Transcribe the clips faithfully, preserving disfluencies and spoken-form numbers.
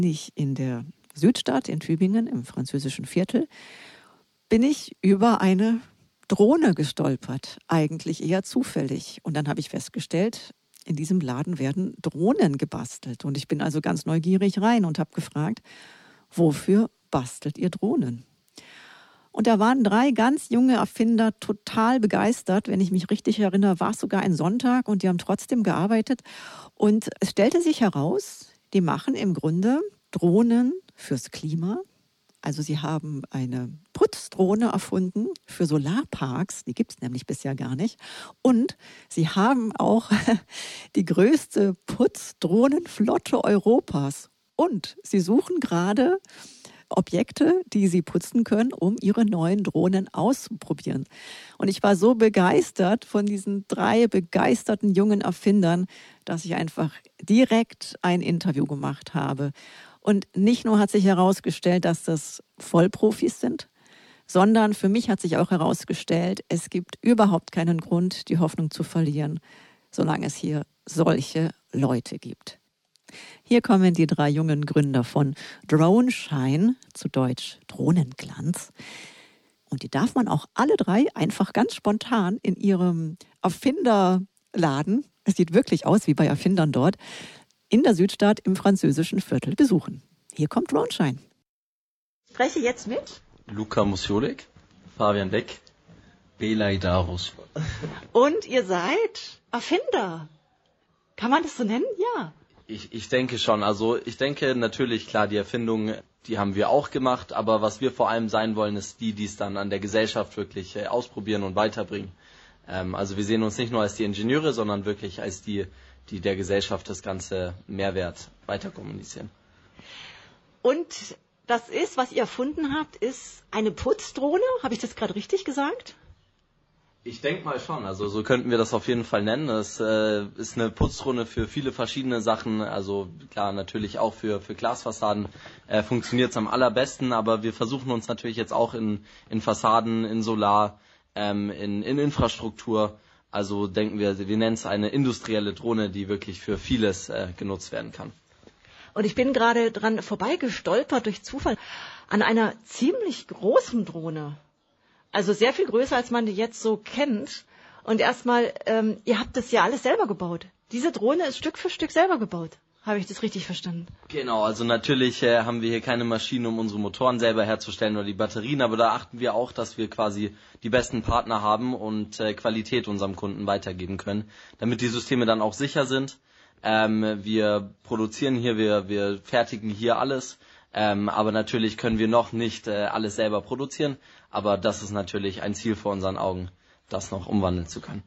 Ich in der Südstadt in Tübingen im französischen Viertel bin ich über eine Drohne gestolpert, eigentlich eher zufällig. Und dann habe ich festgestellt, in diesem Laden werden Drohnen gebastelt. Und ich bin also ganz neugierig rein und habe gefragt, wofür bastelt ihr Drohnen? Und da waren drei ganz junge Erfinder total begeistert. Wenn ich mich richtig erinnere, war es sogar ein Sonntag und die haben trotzdem gearbeitet. Und es stellte sich heraus, die machen im Grunde Drohnen fürs Klima. Also sie haben eine Putzdrohne erfunden für Solarparks, die gibt es nämlich bisher gar nicht. Und sie haben auch die größte Putzdrohnenflotte Europas. Und sie suchen gerade Objekte, die sie putzen können, um ihre neuen Drohnen auszuprobieren. Und ich war so begeistert von diesen drei begeisterten jungen Erfindern, dass ich einfach direkt ein Interview gemacht habe. Und nicht nur hat sich herausgestellt, dass das Vollprofis sind, sondern für mich hat sich auch herausgestellt, es gibt überhaupt keinen Grund, die Hoffnung zu verlieren, solange es hier solche Leute gibt. Hier kommen die drei jungen Gründer von Droneshine, zu Deutsch Drohnenglanz. Und die darf man auch alle drei einfach ganz spontan in ihrem Erfinderladen, es sieht wirklich aus wie bei Erfindern dort, in der Südstadt im französischen Viertel besuchen. Hier kommt Droneshine. Ich spreche jetzt mit Luca Musjolik, Fabian Beck, Belay Darus. Und ihr seid Erfinder. Kann man das so nennen? Ja. Ich, ich denke schon. Also ich denke natürlich, klar, die Erfindung, die haben wir auch gemacht, aber was wir vor allem sein wollen, ist die, die es dann an der Gesellschaft wirklich äh, ausprobieren und weiterbringen. Ähm, also wir sehen uns nicht nur als die Ingenieure, sondern wirklich als die, die der Gesellschaft das ganze Mehrwert weiter kommunizieren. Und das ist, was ihr erfunden habt, ist eine Putzdrohne. Habe ich das gerade richtig gesagt? Ich denke mal schon, also so könnten wir das auf jeden Fall nennen. Es äh, ist eine Putzdrohne für viele verschiedene Sachen, also klar natürlich auch für, für Glasfassaden äh, funktioniert es am allerbesten, aber wir versuchen uns natürlich jetzt auch in, in Fassaden, in Solar, ähm, in, in Infrastruktur, also denken wir, wir nennen es eine industrielle Drohne, die wirklich für vieles äh, genutzt werden kann. Und ich bin gerade dran vorbeigestolpert durch Zufall an einer ziemlich großen Drohne. Also sehr viel größer, als man die jetzt so kennt. Und erstmal, ähm, ihr habt das ja alles selber gebaut. Diese Drohne ist Stück für Stück selber gebaut. Habe ich das richtig verstanden? Genau, also natürlich äh, haben wir hier keine Maschinen, um unsere Motoren selber herzustellen oder die Batterien, aber da achten wir auch, dass wir quasi die besten Partner haben und äh, Qualität unserem Kunden weitergeben können, damit die Systeme dann auch sicher sind. Ähm, wir produzieren hier, wir, wir fertigen hier alles. Ähm, aber natürlich können wir noch nicht äh, alles selber produzieren, aber das ist natürlich ein Ziel vor unseren Augen, das noch umwandeln zu können.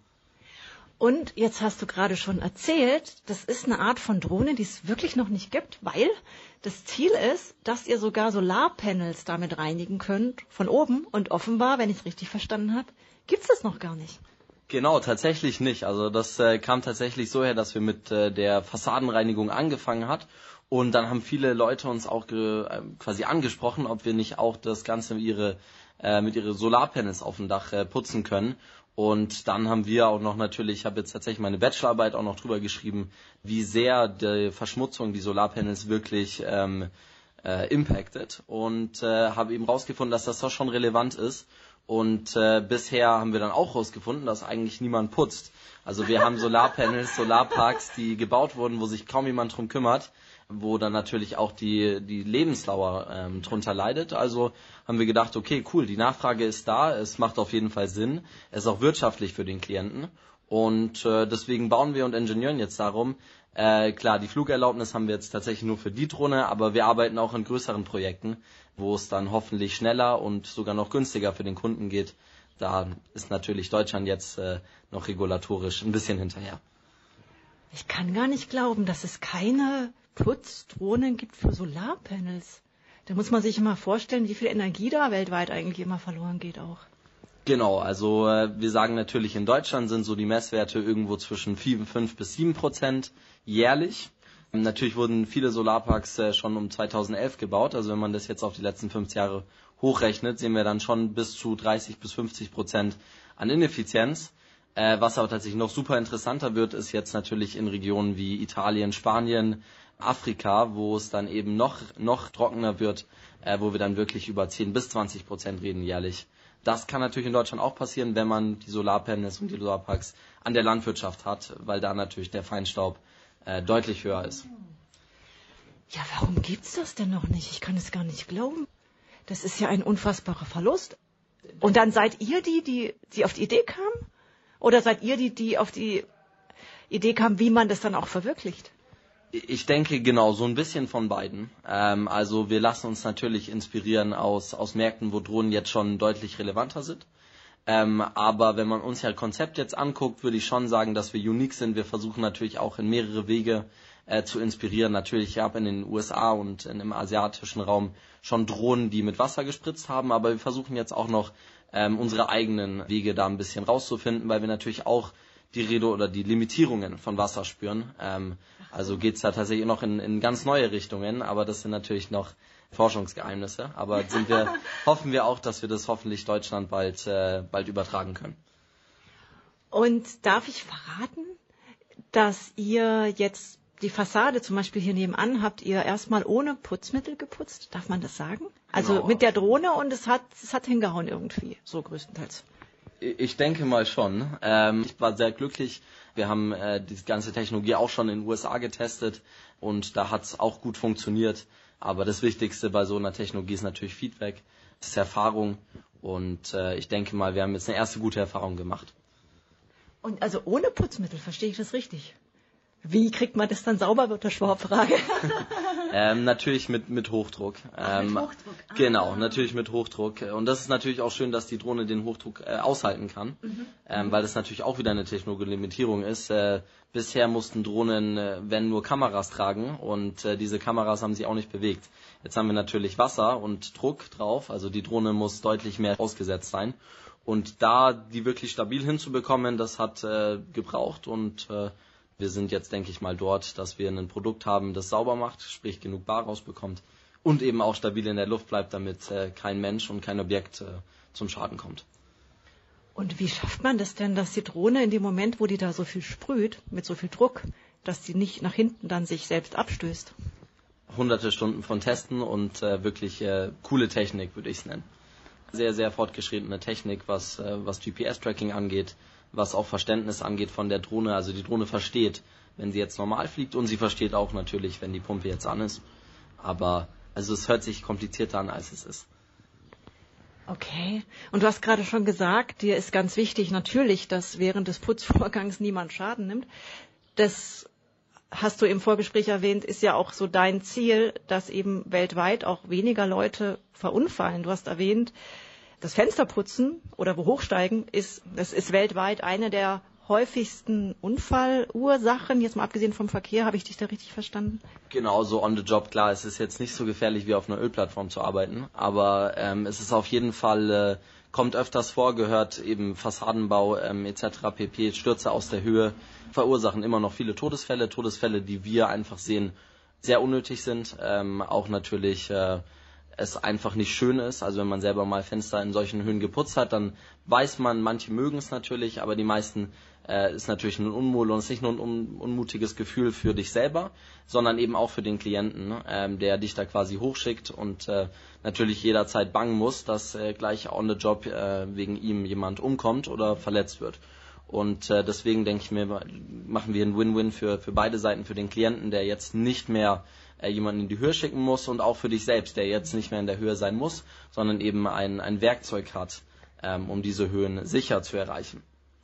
Und jetzt hast du gerade schon erzählt, das ist eine Art von Drohne, die es wirklich noch nicht gibt, weil das Ziel ist, dass ihr sogar Solarpanels damit reinigen könnt, von oben. Und offenbar, wenn ich es richtig verstanden habe, gibt es das noch gar nicht. Genau, tatsächlich nicht. Also das äh, kam tatsächlich so her, dass wir mit äh, der Fassadenreinigung angefangen hat. Und dann haben viele Leute uns auch ge, äh, quasi angesprochen, ob wir nicht auch das Ganze ihre, äh, mit ihren Solarpanels auf dem Dach äh, putzen können. Und dann haben wir auch noch natürlich, ich habe jetzt tatsächlich meine Bachelorarbeit auch noch drüber geschrieben, wie sehr die Verschmutzung die Solarpanels wirklich ähm, äh, impactet. Und äh, habe eben rausgefunden, dass das doch schon relevant ist. Und äh, bisher haben wir dann auch rausgefunden, dass eigentlich niemand putzt. Also wir haben Solarpanels, Solarparks, die gebaut wurden, wo sich kaum jemand drum kümmert, wo dann natürlich auch die die Lebensdauer ähm, drunter leidet. Also haben wir gedacht, okay, cool, die Nachfrage ist da, es macht auf jeden Fall Sinn, es ist auch wirtschaftlich für den Klienten. Und äh, deswegen bauen wir und ingenieren jetzt darum. Äh, klar, die Flugerlaubnis haben wir jetzt tatsächlich nur für die Drohne, aber wir arbeiten auch in größeren Projekten, wo es dann hoffentlich schneller und sogar noch günstiger für den Kunden geht. Da ist natürlich Deutschland jetzt äh, noch regulatorisch ein bisschen hinterher. Ich kann gar nicht glauben, dass es keine Putzdrohnen gibt für Solarpanels. Da muss man sich immer vorstellen, wie viel Energie da weltweit eigentlich immer verloren geht auch. Genau, also äh, wir sagen natürlich, in Deutschland sind so die Messwerte irgendwo zwischen vier, fünf bis sieben Prozent jährlich. Ähm, natürlich wurden viele Solarparks äh, schon um zweitausendelf gebaut, also wenn man das jetzt auf die letzten fünf Jahre hochrechnet, sehen wir dann schon bis zu dreißig bis fünfzig Prozent an Ineffizienz. Äh, was aber tatsächlich noch super interessanter wird, ist jetzt natürlich in Regionen wie Italien, Spanien, Afrika, wo es dann eben noch, noch trockener wird, äh, wo wir dann wirklich über zehn bis zwanzig Prozent reden jährlich. Das kann natürlich in Deutschland auch passieren, wenn man die Solarpanels und die Solarparks an der Landwirtschaft hat, weil da natürlich der Feinstaub äh, deutlich höher ist. Ja, warum gibt's das denn noch nicht? Ich kann es gar nicht glauben. Das ist ja ein unfassbarer Verlust. Und dann seid ihr die, die, die auf die Idee kamen? Oder seid ihr die, die auf die Idee kamen, wie man das dann auch verwirklicht? Ich denke genau, so ein bisschen von beiden. Ähm, also wir lassen uns natürlich inspirieren aus, aus Märkten, wo Drohnen jetzt schon deutlich relevanter sind. Ähm, aber wenn man uns ja Konzept jetzt anguckt, würde ich schon sagen, dass wir unique sind. Wir versuchen natürlich auch in mehrere Wege äh, zu inspirieren. Natürlich, ich habe in den U S A und in, im asiatischen Raum schon Drohnen, die mit Wasser gespritzt haben, aber wir versuchen jetzt auch noch ähm, unsere eigenen Wege da ein bisschen rauszufinden, weil wir natürlich auch die Rede oder die Limitierungen von Wasser spüren. Ähm, also geht's da tatsächlich noch in, in ganz neue Richtungen, aber das sind natürlich noch Forschungsgeheimnisse. Aber sind wir, hoffen wir auch, dass wir das hoffentlich Deutschland bald, äh, bald übertragen können. Und darf ich verraten, dass ihr jetzt die Fassade zum Beispiel hier nebenan habt ihr erstmal ohne Putzmittel geputzt? Darf man das sagen? Also Genau. Mit der Drohne und es hat, es hat hingehauen irgendwie, so größtenteils. Ich denke mal schon. Ähm, ich war sehr glücklich. Wir haben äh, die ganze Technologie auch schon in den U S A getestet und da hat es auch gut funktioniert. Aber das Wichtigste bei so einer Technologie ist natürlich Feedback, das ist Erfahrung und äh, ich denke mal, wir haben jetzt eine erste gute Erfahrung gemacht. Und also ohne Putzmittel, verstehe ich das richtig? Wie kriegt man das dann sauber, wird das Schwab-Frage. ähm, natürlich mit, mit Hochdruck. Ach, ähm, mit Hochdruck. Ah. Genau, natürlich mit Hochdruck. Und das ist natürlich auch schön, dass die Drohne den Hochdruck äh, aushalten kann, mhm. ähm, weil das natürlich auch wieder eine Technologie-Limitierung ist. Äh, bisher mussten Drohnen, äh, wenn nur Kameras tragen und äh, diese Kameras haben sich auch nicht bewegt. Jetzt haben wir natürlich Wasser und Druck drauf, also die Drohne muss deutlich mehr ausgesetzt sein. Und da die wirklich stabil hinzubekommen, das hat äh, gebraucht und äh, wir sind jetzt, denke ich mal, dort, dass wir ein Produkt haben, das sauber macht, sprich genug Bar rausbekommt und eben auch stabil in der Luft bleibt, damit äh, kein Mensch und kein Objekt äh, zum Schaden kommt. Und wie schafft man das denn, dass die Drohne in dem Moment, wo die da so viel sprüht, mit so viel Druck, dass die nicht nach hinten dann sich selbst abstößt? Hunderte Stunden von Testen und äh, wirklich äh, coole Technik, würde ich es nennen. Sehr, sehr fortgeschrittene Technik, was, äh, was G P S-Tracking angeht, was auch Verständnis angeht von der Drohne. Also die Drohne versteht, wenn sie jetzt normal fliegt und sie versteht auch natürlich, wenn die Pumpe jetzt an ist. Aber also es hört sich komplizierter an, als es ist. Okay. Und du hast gerade schon gesagt, dir ist ganz wichtig natürlich, dass während des Putzvorgangs niemand Schaden nimmt. Das hast du im Vorgespräch erwähnt, ist ja auch so dein Ziel, dass eben weltweit auch weniger Leute verunfallen. Du hast erwähnt, das Fensterputzen oder wo Hochsteigen ist, das ist weltweit eine der häufigsten Unfallursachen. Jetzt mal abgesehen vom Verkehr, habe ich dich da richtig verstanden? Genau, so on the job, klar. Es ist jetzt nicht so gefährlich, wie auf einer Ölplattform zu arbeiten, aber ähm, es ist auf jeden Fall, äh, kommt öfters vor, gehört eben Fassadenbau ähm, et cetera pp, Stürze aus der Höhe, verursachen immer noch viele Todesfälle, Todesfälle, die wir einfach sehen, sehr unnötig sind, ähm, auch natürlich äh, es einfach nicht schön ist. Also wenn man selber mal Fenster in solchen Höhen geputzt hat, dann weiß man, manche mögen es natürlich, aber die meisten äh, ist natürlich ein Unmut und es ist nicht nur ein un unmutiges Gefühl für dich selber, sondern eben auch für den Klienten, ähm, der dich da quasi hochschickt und äh, natürlich jederzeit bangen muss, dass äh, gleich on the job äh, wegen ihm jemand umkommt oder verletzt wird. Und äh, deswegen denke ich mir, machen wir ein Win-Win für, für beide Seiten, für den Klienten, der jetzt nicht mehr äh, jemanden in die Höhe schicken muss und auch für dich selbst, der jetzt nicht mehr in der Höhe sein muss, sondern eben ein, ein Werkzeug hat, ähm, um diese Höhen sicher zu erreichen.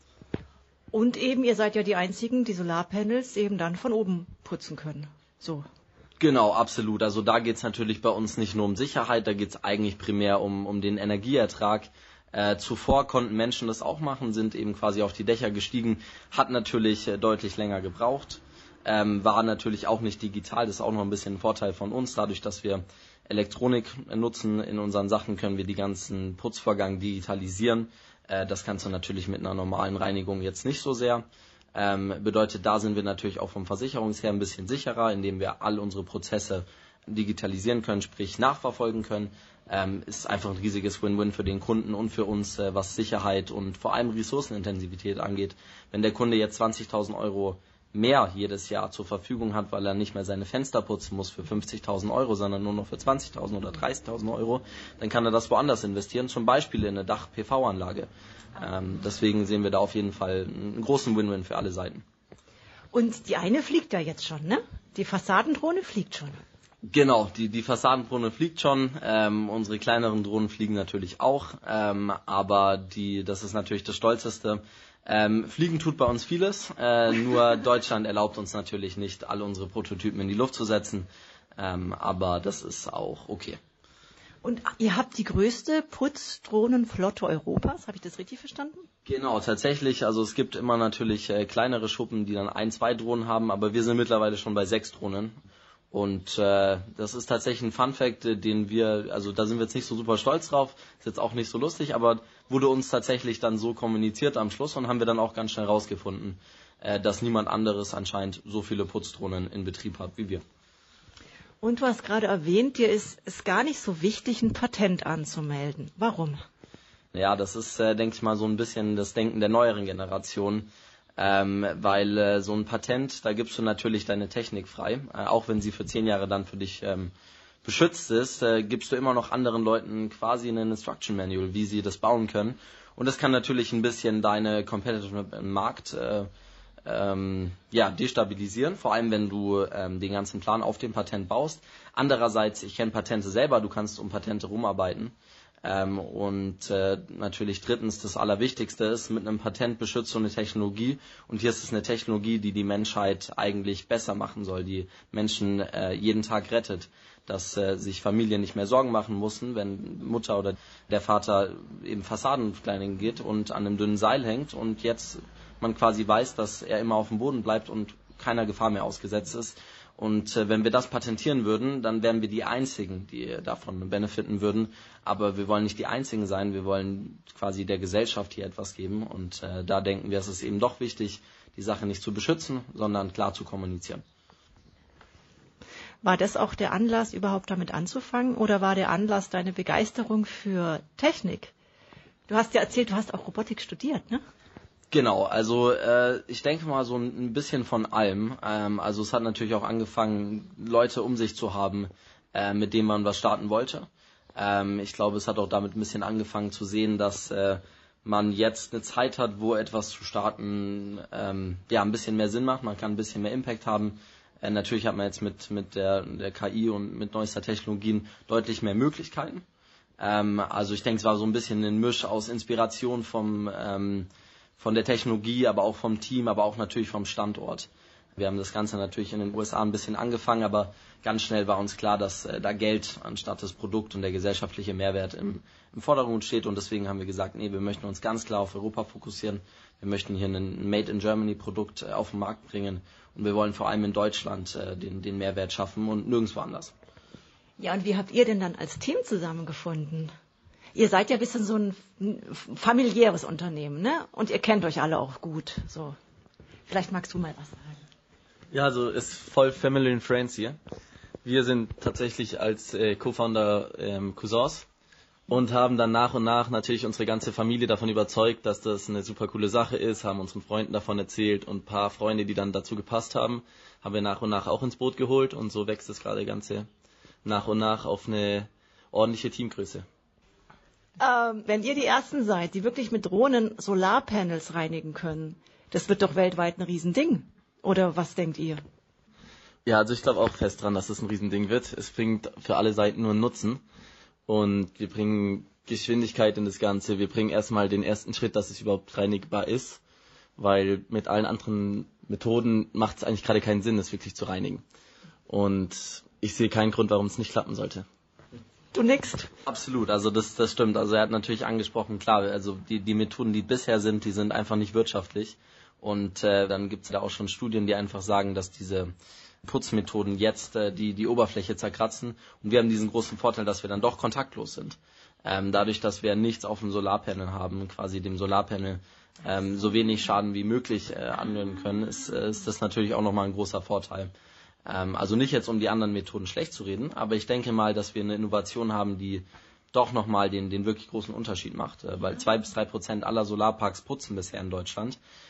Und eben, ihr seid ja die Einzigen, die Solarpanels eben dann von oben putzen können. So. Genau, absolut. Also da geht es natürlich bei uns nicht nur um Sicherheit, da geht es eigentlich primär um, um den Energieertrag. Äh, zuvor konnten Menschen das auch machen, sind eben quasi auf die Dächer gestiegen, hat natürlich äh, deutlich länger gebraucht, ähm, war natürlich auch nicht digital, das ist auch noch ein bisschen ein Vorteil von uns, dadurch, dass wir Elektronik nutzen in unseren Sachen, können wir die ganzen Putzvorgang digitalisieren. Äh, das kannst du natürlich mit einer normalen Reinigung jetzt nicht so sehr. Ähm, bedeutet, da sind wir natürlich auch vom Versicherungsher ein bisschen sicherer, indem wir all unsere Prozesse digitalisieren können, sprich nachverfolgen können. Ähm, ist einfach ein riesiges Win-Win für den Kunden und für uns, äh, was Sicherheit und vor allem Ressourcenintensivität angeht. Wenn der Kunde jetzt zwanzigtausend Euro mehr jedes Jahr zur Verfügung hat, weil er nicht mehr seine Fenster putzen muss für fünfzigtausend Euro, sondern nur noch für zwanzigtausend oder dreißigtausend Euro, dann kann er das woanders investieren, zum Beispiel in eine Dach-P V-Anlage. Ähm, deswegen sehen wir da auf jeden Fall einen großen Win-Win für alle Seiten. Und die eine fliegt ja jetzt schon, ne? Die Fassadendrohne fliegt schon. Genau, die, die Fassadendrohne fliegt schon. Ähm, unsere kleineren Drohnen fliegen natürlich auch, ähm, aber die, das ist natürlich das Stolzeste. Ähm, Fliegen tut bei uns vieles, äh, nur Deutschland erlaubt uns natürlich nicht, alle unsere Prototypen in die Luft zu setzen, ähm, aber das ist auch okay. Und ihr habt die größte Putzdrohnenflotte Europas, habe ich das richtig verstanden? Genau, tatsächlich, also es gibt immer natürlich äh, kleinere Schuppen, die dann ein, zwei Drohnen haben, aber wir sind mittlerweile schon bei sechs Drohnen. Und äh, das ist tatsächlich ein Funfact, den wir, also da sind wir jetzt nicht so super stolz drauf, ist jetzt auch nicht so lustig, aber wurde uns tatsächlich dann so kommuniziert am Schluss und haben wir dann auch ganz schnell rausgefunden, äh, dass niemand anderes anscheinend so viele Putzdrohnen in Betrieb hat wie wir. Und du hast gerade erwähnt, dir ist es gar nicht so wichtig, ein Patent anzumelden. Warum? Ja, das ist, äh, denke ich mal, so ein bisschen das Denken der neueren Generation. Ähm, weil äh, so ein Patent, da gibst du natürlich deine Technik frei, äh, auch wenn sie für zehn Jahre dann für dich ähm, beschützt ist, äh, gibst du immer noch anderen Leuten quasi einen Instruction Manual, wie sie das bauen können. Und das kann natürlich ein bisschen deine Competitive im Markt äh, ähm, ja, destabilisieren, vor allem wenn du ähm, den ganzen Plan auf dem Patent baust. Andererseits, ich kenne Patente selber, du kannst um Patente rumarbeiten. Ähm, und äh, natürlich drittens, das Allerwichtigste ist, mit einem Patent beschützt du eine Technologie und hier ist es eine Technologie, die die Menschheit eigentlich besser machen soll, die Menschen äh, jeden Tag rettet, dass äh, sich Familien nicht mehr Sorgen machen müssen, wenn Mutter oder der Vater eben Fassadenplanning geht und an einem dünnen Seil hängt und jetzt man quasi weiß, dass er immer auf dem Boden bleibt und keiner Gefahr mehr ausgesetzt ist. Und äh, wenn wir das patentieren würden, dann wären wir die Einzigen, die davon benefiten würden. Aber wir wollen nicht die Einzigen sein, wir wollen quasi der Gesellschaft hier etwas geben. Und äh, da denken wir, es ist eben doch wichtig, die Sache nicht zu beschützen, sondern klar zu kommunizieren. War das auch der Anlass, überhaupt damit anzufangen? Oder war der Anlass deine Begeisterung für Technik? Du hast ja erzählt, du hast auch Robotik studiert, ne? Genau, also äh, ich denke mal so ein bisschen von allem. Ähm, also es hat natürlich auch angefangen, Leute um sich zu haben, äh, mit denen man was starten wollte. Ähm, ich glaube, es hat auch damit ein bisschen angefangen zu sehen, dass äh, man jetzt eine Zeit hat, wo etwas zu starten ähm, ja ein bisschen mehr Sinn macht. Man kann ein bisschen mehr Impact haben. Äh, natürlich hat man jetzt mit mit der, der K I und mit neuester Technologien deutlich mehr Möglichkeiten. Ähm, also ich denke, es war so ein bisschen ein Misch aus Inspiration vom ähm, von der Technologie, aber auch vom Team, aber auch natürlich vom Standort. Wir haben das Ganze natürlich in den U S A ein bisschen angefangen, aber ganz schnell war uns klar, dass äh, da Geld anstatt das Produkt und der gesellschaftliche Mehrwert im, im Vordergrund steht und deswegen haben wir gesagt, nee, wir möchten uns ganz klar auf Europa fokussieren. Wir möchten hier ein Made in Germany Produkt äh, auf den Markt bringen und wir wollen vor allem in Deutschland äh, den, den Mehrwert schaffen und nirgendwo anders. Ja, und wie habt ihr denn dann als Team zusammengefunden? Ihr seid ja ein bisschen so ein familiäres Unternehmen, ne? Und ihr kennt euch alle auch gut. So, vielleicht magst du mal was sagen. Ja, also es ist voll Family and Friends hier. Wir sind tatsächlich als äh, Co-Founder ähm, Cousins und haben dann nach und nach natürlich unsere ganze Familie davon überzeugt, dass das eine super coole Sache ist, haben unseren Freunden davon erzählt und ein paar Freunde, die dann dazu gepasst haben, haben wir nach und nach auch ins Boot geholt und so wächst das gerade Ganze nach und nach auf eine ordentliche Teamgröße. Ähm, wenn ihr die Ersten seid, die wirklich mit Drohnen Solarpanels reinigen können, das wird doch weltweit ein Riesending. Oder was denkt ihr? Ja, also ich glaube auch fest dran, dass es ein Riesending wird. Es bringt für alle Seiten nur einen Nutzen. Und wir bringen Geschwindigkeit in das Ganze. Wir bringen erstmal den ersten Schritt, dass es überhaupt reinigbar ist. Weil mit allen anderen Methoden macht es eigentlich gerade keinen Sinn, es wirklich zu reinigen. Und ich sehe keinen Grund, warum es nicht klappen sollte. Du nickst. Absolut, also das, das stimmt. Also er hat natürlich angesprochen, klar, also die, die Methoden, die bisher sind, die sind einfach nicht wirtschaftlich. Und äh, dann gibt es da auch schon Studien, die einfach sagen, dass diese Putzmethoden jetzt äh, die, die Oberfläche zerkratzen. Und wir haben diesen großen Vorteil, dass wir dann doch kontaktlos sind. Ähm, dadurch, dass wir nichts auf dem Solarpanel haben, quasi dem Solarpanel ähm, so wenig Schaden wie möglich äh, anwenden können, ist, äh, ist das natürlich auch nochmal ein großer Vorteil. Ähm, also nicht jetzt, um die anderen Methoden schlecht zu reden, aber ich denke mal, dass wir eine Innovation haben, die doch nochmal den, den wirklich großen Unterschied macht. Äh, weil zwei bis drei Prozent aller Solarparks putzen bisher in Deutschland.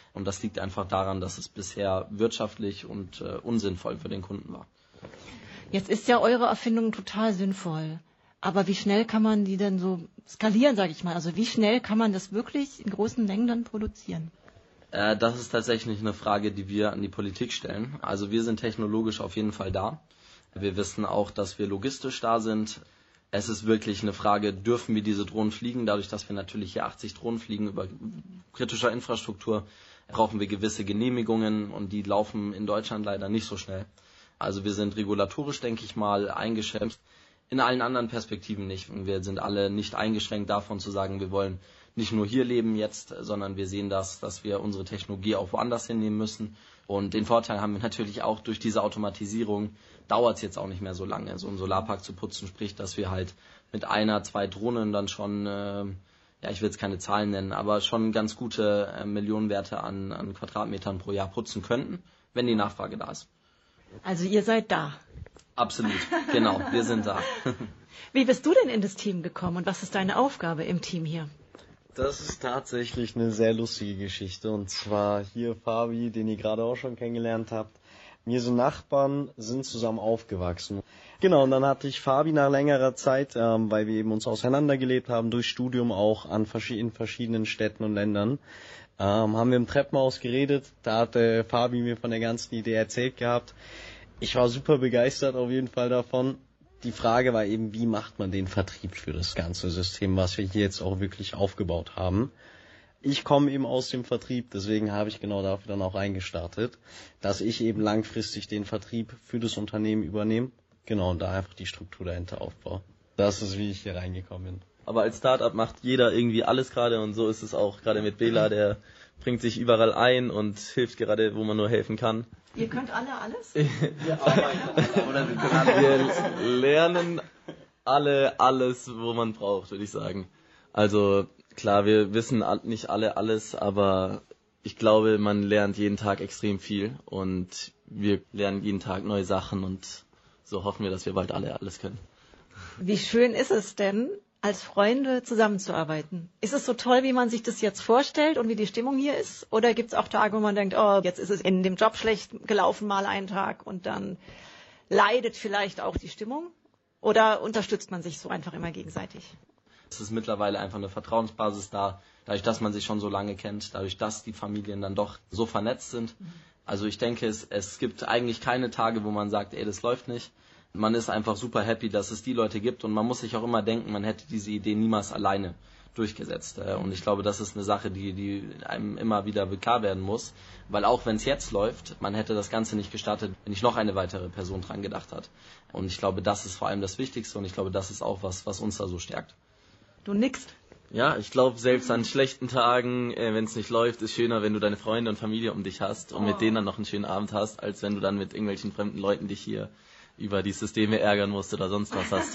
Und das liegt einfach daran, dass es bisher wirtschaftlich und äh, unsinnvoll für den Kunden war. Jetzt ist ja eure Erfindung total sinnvoll. Aber wie schnell kann man die denn so skalieren, sage ich mal? Also wie schnell kann man das wirklich in großen Mengen dann produzieren? Äh, das ist tatsächlich eine Frage, die wir an die Politik stellen. Also wir sind technologisch auf jeden Fall da. Wir wissen auch, dass wir logistisch da sind. Es ist wirklich eine Frage, dürfen wir diese Drohnen fliegen? Dadurch, dass wir natürlich hier achtzig Drohnen fliegen über kritischer Infrastruktur, brauchen wir gewisse Genehmigungen und die laufen in Deutschland leider nicht so schnell. Also wir sind regulatorisch, denke ich mal, eingeschränkt. In allen anderen Perspektiven nicht. Wir sind alle nicht eingeschränkt davon zu sagen, wir wollen nicht nur hier leben jetzt, sondern wir sehen das, dass wir unsere Technologie auch woanders hinnehmen müssen. Und den Vorteil haben wir natürlich auch durch diese Automatisierung, dauert es jetzt auch nicht mehr so lange, so einen Solarpark zu putzen, sprich, dass wir halt mit einer, zwei Drohnen dann schon, äh, ja, ich will jetzt keine Zahlen nennen, aber schon ganz gute äh, Millionenwerte an, an Quadratmetern pro Jahr putzen könnten, wenn die Nachfrage da ist. Also ihr seid da. Absolut, genau, wir sind da. Wie bist du denn in das Team gekommen und was ist deine Aufgabe im Team hier? Das ist tatsächlich eine sehr lustige Geschichte. Und zwar hier Fabi, den ihr gerade auch schon kennengelernt habt. Wir sind Nachbarn, sind zusammen aufgewachsen. Genau, und dann hatte ich Fabi nach längerer Zeit, ähm, weil wir eben uns auseinandergelebt haben, durch Studium auch an verschi- in verschiedenen Städten und Ländern, ähm, haben wir im Treppenhaus geredet. Da hatte Fabi mir von der ganzen Idee erzählt gehabt. Ich war super begeistert auf jeden Fall davon. Die Frage war eben, wie macht man den Vertrieb für das ganze System, was wir hier jetzt auch wirklich aufgebaut haben. Ich komme eben aus dem Vertrieb, deswegen habe ich genau dafür dann auch eingestartet, dass ich eben langfristig den Vertrieb für das Unternehmen übernehme. Genau, und da einfach die Struktur dahinter aufbaue. Das ist, wie ich hier reingekommen bin. Aber als Startup macht jeder irgendwie alles gerade und so ist es auch gerade mit Bela, der bringt sich überall ein und hilft gerade, wo man nur helfen kann. Ihr könnt alle alles? Wir arbeiten oder wir können alle. Wir lernen alle alles, wo man braucht, würde ich sagen. Also klar, wir wissen nicht alle alles, aber ich glaube, man lernt jeden Tag extrem viel und wir lernen jeden Tag neue Sachen und so hoffen wir, dass wir bald alle alles können. Wie schön ist es denn, als Freunde zusammenzuarbeiten? Ist es so toll, wie man sich das jetzt vorstellt und wie die Stimmung hier ist? Oder gibt es auch Tage, wo man denkt, oh, jetzt ist es in dem Job schlecht gelaufen mal einen Tag und dann leidet vielleicht auch die Stimmung? Oder unterstützt man sich so einfach immer gegenseitig? Es ist mittlerweile einfach eine Vertrauensbasis da, dadurch, dass man sich schon so lange kennt, dadurch, dass die Familien dann doch so vernetzt sind. Also ich denke, es, es gibt eigentlich keine Tage, wo man sagt, ey, das läuft nicht. Man ist einfach super happy, dass es die Leute gibt und man muss sich auch immer denken, man hätte diese Idee niemals alleine durchgesetzt. Und ich glaube, das ist eine Sache, die, die einem immer wieder klar werden muss, weil auch wenn es jetzt läuft, man hätte das Ganze nicht gestartet, wenn nicht noch eine weitere Person dran gedacht hat. Und ich glaube, das ist vor allem das Wichtigste und ich glaube, das ist auch was, was uns da so stärkt. Du nickst. Ja, ich glaube, selbst an schlechten Tagen, äh, wenn es nicht läuft, ist schöner, wenn du deine Freunde und Familie um dich hast und oh. mit denen dann noch einen schönen Abend hast, als wenn du dann mit irgendwelchen fremden Leuten dich hier über die Systeme ärgern musst oder sonst was hast.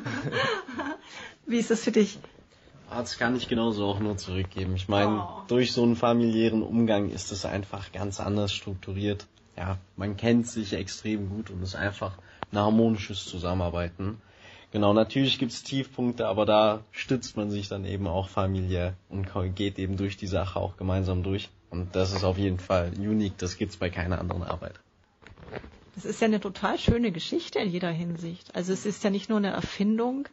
Wie ist das für dich? Das kann ich genauso auch nur zurückgeben. Ich meine, oh. durch so einen familiären Umgang ist es einfach ganz anders strukturiert. Ja, man kennt sich extrem gut und ist einfach ein harmonisches Zusammenarbeiten. Genau, natürlich gibt es Tiefpunkte, aber da stützt man sich dann eben auch familiär und geht eben durch die Sache auch gemeinsam durch. Und das ist auf jeden Fall unique, das gibt's bei keiner anderen Arbeit. Das ist ja eine total schöne Geschichte in jeder Hinsicht. Also es ist ja nicht nur eine Erfindung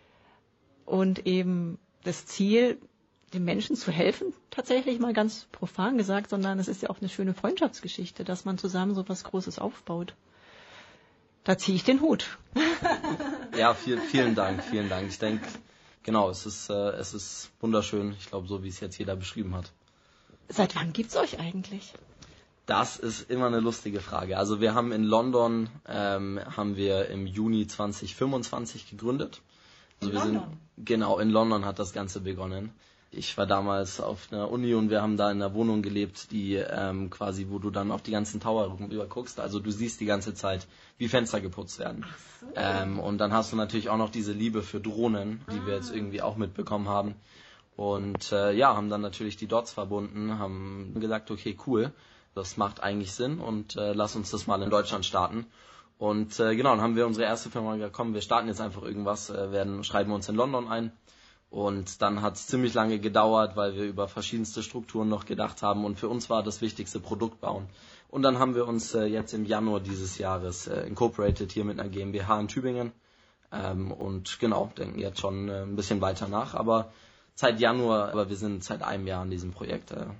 und eben das Ziel, den Menschen zu helfen, tatsächlich mal ganz profan gesagt, sondern es ist ja auch eine schöne Freundschaftsgeschichte, dass man zusammen so was Großes aufbaut. Da ziehe ich den Hut. Ja, viel, vielen Dank, vielen Dank. Ich denke, genau, es ist, äh, es ist wunderschön. Ich glaube, so wie es jetzt jeder beschrieben hat. Seit wann gibt's euch eigentlich? Das ist immer eine lustige Frage. Also wir haben in London, ähm, haben wir im Juni zwanzig fünfundzwanzig gegründet. Also in wir London? Sind, genau, in London hat das Ganze begonnen. Ich war damals auf einer Uni und wir haben da in einer Wohnung gelebt, die ähm, quasi, wo du dann auf die ganzen Tower rüber guckst. Also du siehst die ganze Zeit, wie Fenster geputzt werden. Ach so. Ähm, und dann hast du natürlich auch noch diese Liebe für Drohnen, die ah. wir jetzt irgendwie auch mitbekommen haben. Und äh, ja, haben dann natürlich die Dots verbunden, haben gesagt, okay, cool, das macht eigentlich Sinn und äh, lass uns das mal in Deutschland starten. Und äh, genau, dann haben wir unsere erste Firma gesagt, komm, wir starten jetzt einfach irgendwas, äh, werden, schreiben uns in London ein. Und dann hat es ziemlich lange gedauert, weil wir über verschiedenste Strukturen noch gedacht haben. Und für uns war das wichtigste Produkt bauen. Und dann haben wir uns äh, jetzt im Januar dieses Jahres äh, incorporated hier mit einer GmbH in Tübingen. Ähm, und genau, denken jetzt schon äh, ein bisschen weiter nach. Aber seit Januar, aber wir sind seit einem Jahr an diesem Projekt. Äh.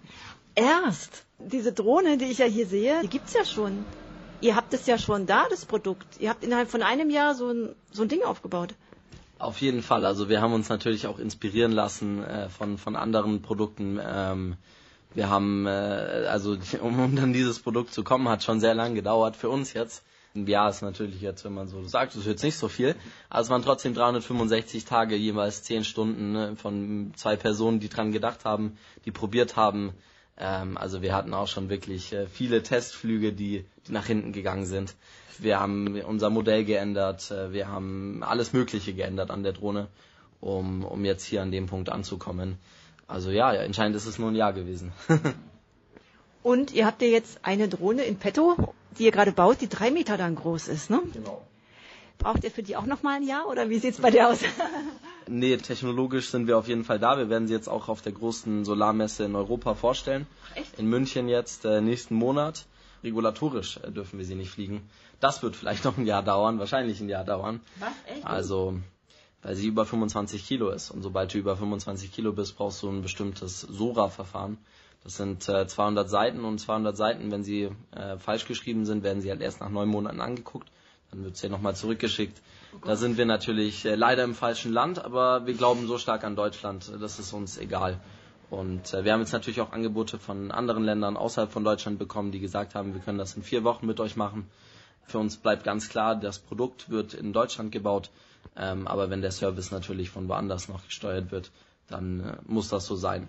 Erst? Diese Drohne, die ich ja hier sehe, die gibt's ja schon. Ihr habt es ja schon da, das Produkt. Ihr habt innerhalb von einem Jahr so ein, so ein Ding aufgebaut. Auf jeden Fall. Also wir haben uns natürlich auch inspirieren lassen äh, von, von anderen Produkten. Ähm, wir haben, äh, also um, um dann dieses Produkt zu kommen, hat schon sehr lange gedauert für uns jetzt. Ein Jahr ist natürlich jetzt, wenn man so sagt, das ist jetzt nicht so viel. Aber es waren trotzdem dreihundertfünfundsechzig Tage, jeweils zehn Stunden, ne, von zwei Personen, die dran gedacht haben, die probiert haben. Ähm, also wir hatten auch schon wirklich äh, viele Testflüge, die, die nach hinten gegangen sind. Wir haben unser Modell geändert, äh, wir haben alles Mögliche geändert an der Drohne, um, um jetzt hier an dem Punkt anzukommen. Also ja, ja, entscheidend ist es nur ein Jahr gewesen. Und ihr habt ja jetzt eine Drohne in petto, die ihr gerade baut, die drei Meter dann groß ist, ne? Genau. Braucht ihr für die auch nochmal ein Jahr oder wie sieht's bei dir aus? Nee, technologisch sind wir auf jeden Fall da. Wir werden sie jetzt auch auf der großen Solarmesse in Europa vorstellen. Echt? In München jetzt äh, nächsten Monat. Regulatorisch äh, dürfen wir sie nicht fliegen. Das wird vielleicht noch ein Jahr dauern, wahrscheinlich ein Jahr dauern. Was? Echt? Also, weil sie über fünfundzwanzig Kilo ist. Und sobald du über fünfundzwanzig Kilo bist, brauchst du ein bestimmtes SORA-Verfahren. Das sind äh, zweihundert Seiten und zweihundert Seiten, wenn sie äh, falsch geschrieben sind, werden sie halt erst nach neun Monaten angeguckt. Dann wird es ja nochmal zurückgeschickt. Oh da sind wir natürlich äh, leider im falschen Land, aber wir glauben so stark an Deutschland, das ist uns egal. Und äh, wir haben jetzt natürlich auch Angebote von anderen Ländern außerhalb von Deutschland bekommen, die gesagt haben, wir können das in vier Wochen mit euch machen. Für uns bleibt ganz klar, das Produkt wird in Deutschland gebaut, ähm, aber wenn der Service natürlich von woanders noch gesteuert wird, dann äh, muss das so sein.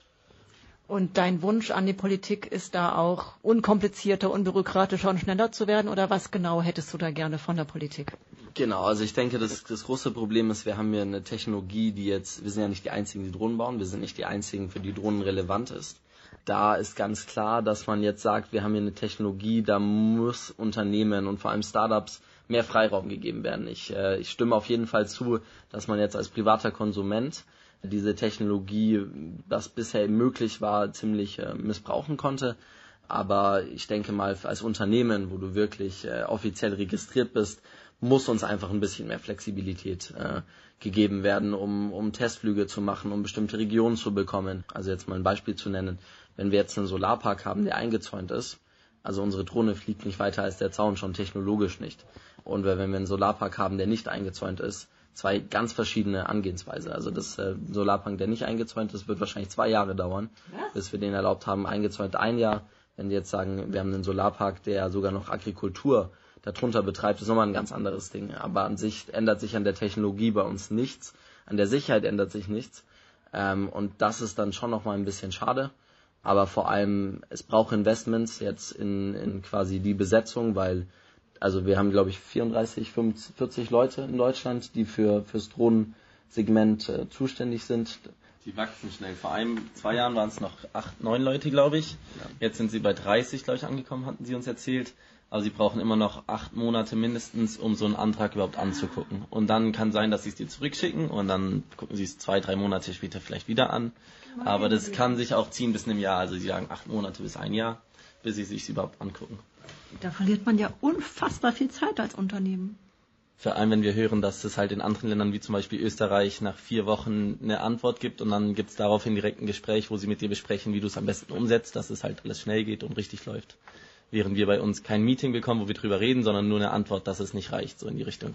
Und dein Wunsch an die Politik ist da auch unkomplizierter, unbürokratischer und schneller zu werden? Oder was genau hättest du da gerne von der Politik? Genau, also ich denke, das, das große Problem ist, wir haben hier eine Technologie, die jetzt, wir sind ja nicht die Einzigen, die Drohnen bauen, wir sind nicht die Einzigen, für die Drohnen relevant ist. Da ist ganz klar, dass man jetzt sagt, wir haben hier eine Technologie, da muss Unternehmen und vor allem Startups mehr Freiraum gegeben werden. Ich, äh, ich stimme auf jeden Fall zu, dass man jetzt als privater Konsument diese Technologie, was bisher möglich war, ziemlich äh, missbrauchen konnte. Aber ich denke mal, als Unternehmen, wo du wirklich äh, offiziell registriert bist, muss uns einfach ein bisschen mehr Flexibilität äh, gegeben werden, um, um Testflüge zu machen, um bestimmte Regionen zu bekommen. Also jetzt mal ein Beispiel zu nennen. Wenn wir jetzt einen Solarpark haben, der eingezäunt ist, also unsere Drohne fliegt nicht weiter als der Zaun, schon technologisch nicht. Und wenn wir einen Solarpark haben, der nicht eingezäunt ist, zwei ganz verschiedene Angehensweise. Also das äh, Solarpark, der nicht eingezäunt ist, wird wahrscheinlich zwei Jahre dauern, Was? bis wir den erlaubt haben. Eingezäunt ein Jahr. Wenn wir jetzt sagen, wir haben einen Solarpark, der sogar noch Agrikultur darunter betreibt, ist nochmal ein ganz anderes Ding. Aber an sich ändert sich an der Technologie bei uns nichts. An der Sicherheit ändert sich nichts. Ähm, und das ist dann schon nochmal ein bisschen schade. Aber vor allem, es braucht Investments jetzt in, in quasi die Besetzung, weil also wir haben, glaube ich, vierunddreißig, fünfundvierzig Leute in Deutschland, die für fürs Drohnensegment äh, zuständig sind. Die wachsen schnell. Vor einem, zwei Jahren waren es noch acht, neun Leute, glaube ich. Ja. Jetzt sind sie bei dreißig, glaube ich, angekommen, hatten sie uns erzählt. Aber sie brauchen immer noch acht Monate mindestens, um so einen Antrag überhaupt anzugucken. Und dann kann sein, dass sie es dir zurückschicken und dann gucken sie es zwei, drei Monate später vielleicht wieder an. Aber das kann sich auch ziehen bis einem Jahr. Also sie sagen acht Monate bis ein Jahr, bis sie sich überhaupt angucken. Da verliert man ja unfassbar viel Zeit als Unternehmen. Vor allem, wenn wir hören, dass es halt in anderen Ländern, wie zum Beispiel Österreich, nach vier Wochen eine Antwort gibt und dann gibt es daraufhin direkt ein Gespräch, wo sie mit dir besprechen, wie du es am besten umsetzt, dass es halt alles schnell geht und richtig läuft. Während wir bei uns kein Meeting bekommen, wo wir drüber reden, sondern nur eine Antwort, dass es nicht reicht, so in die Richtung.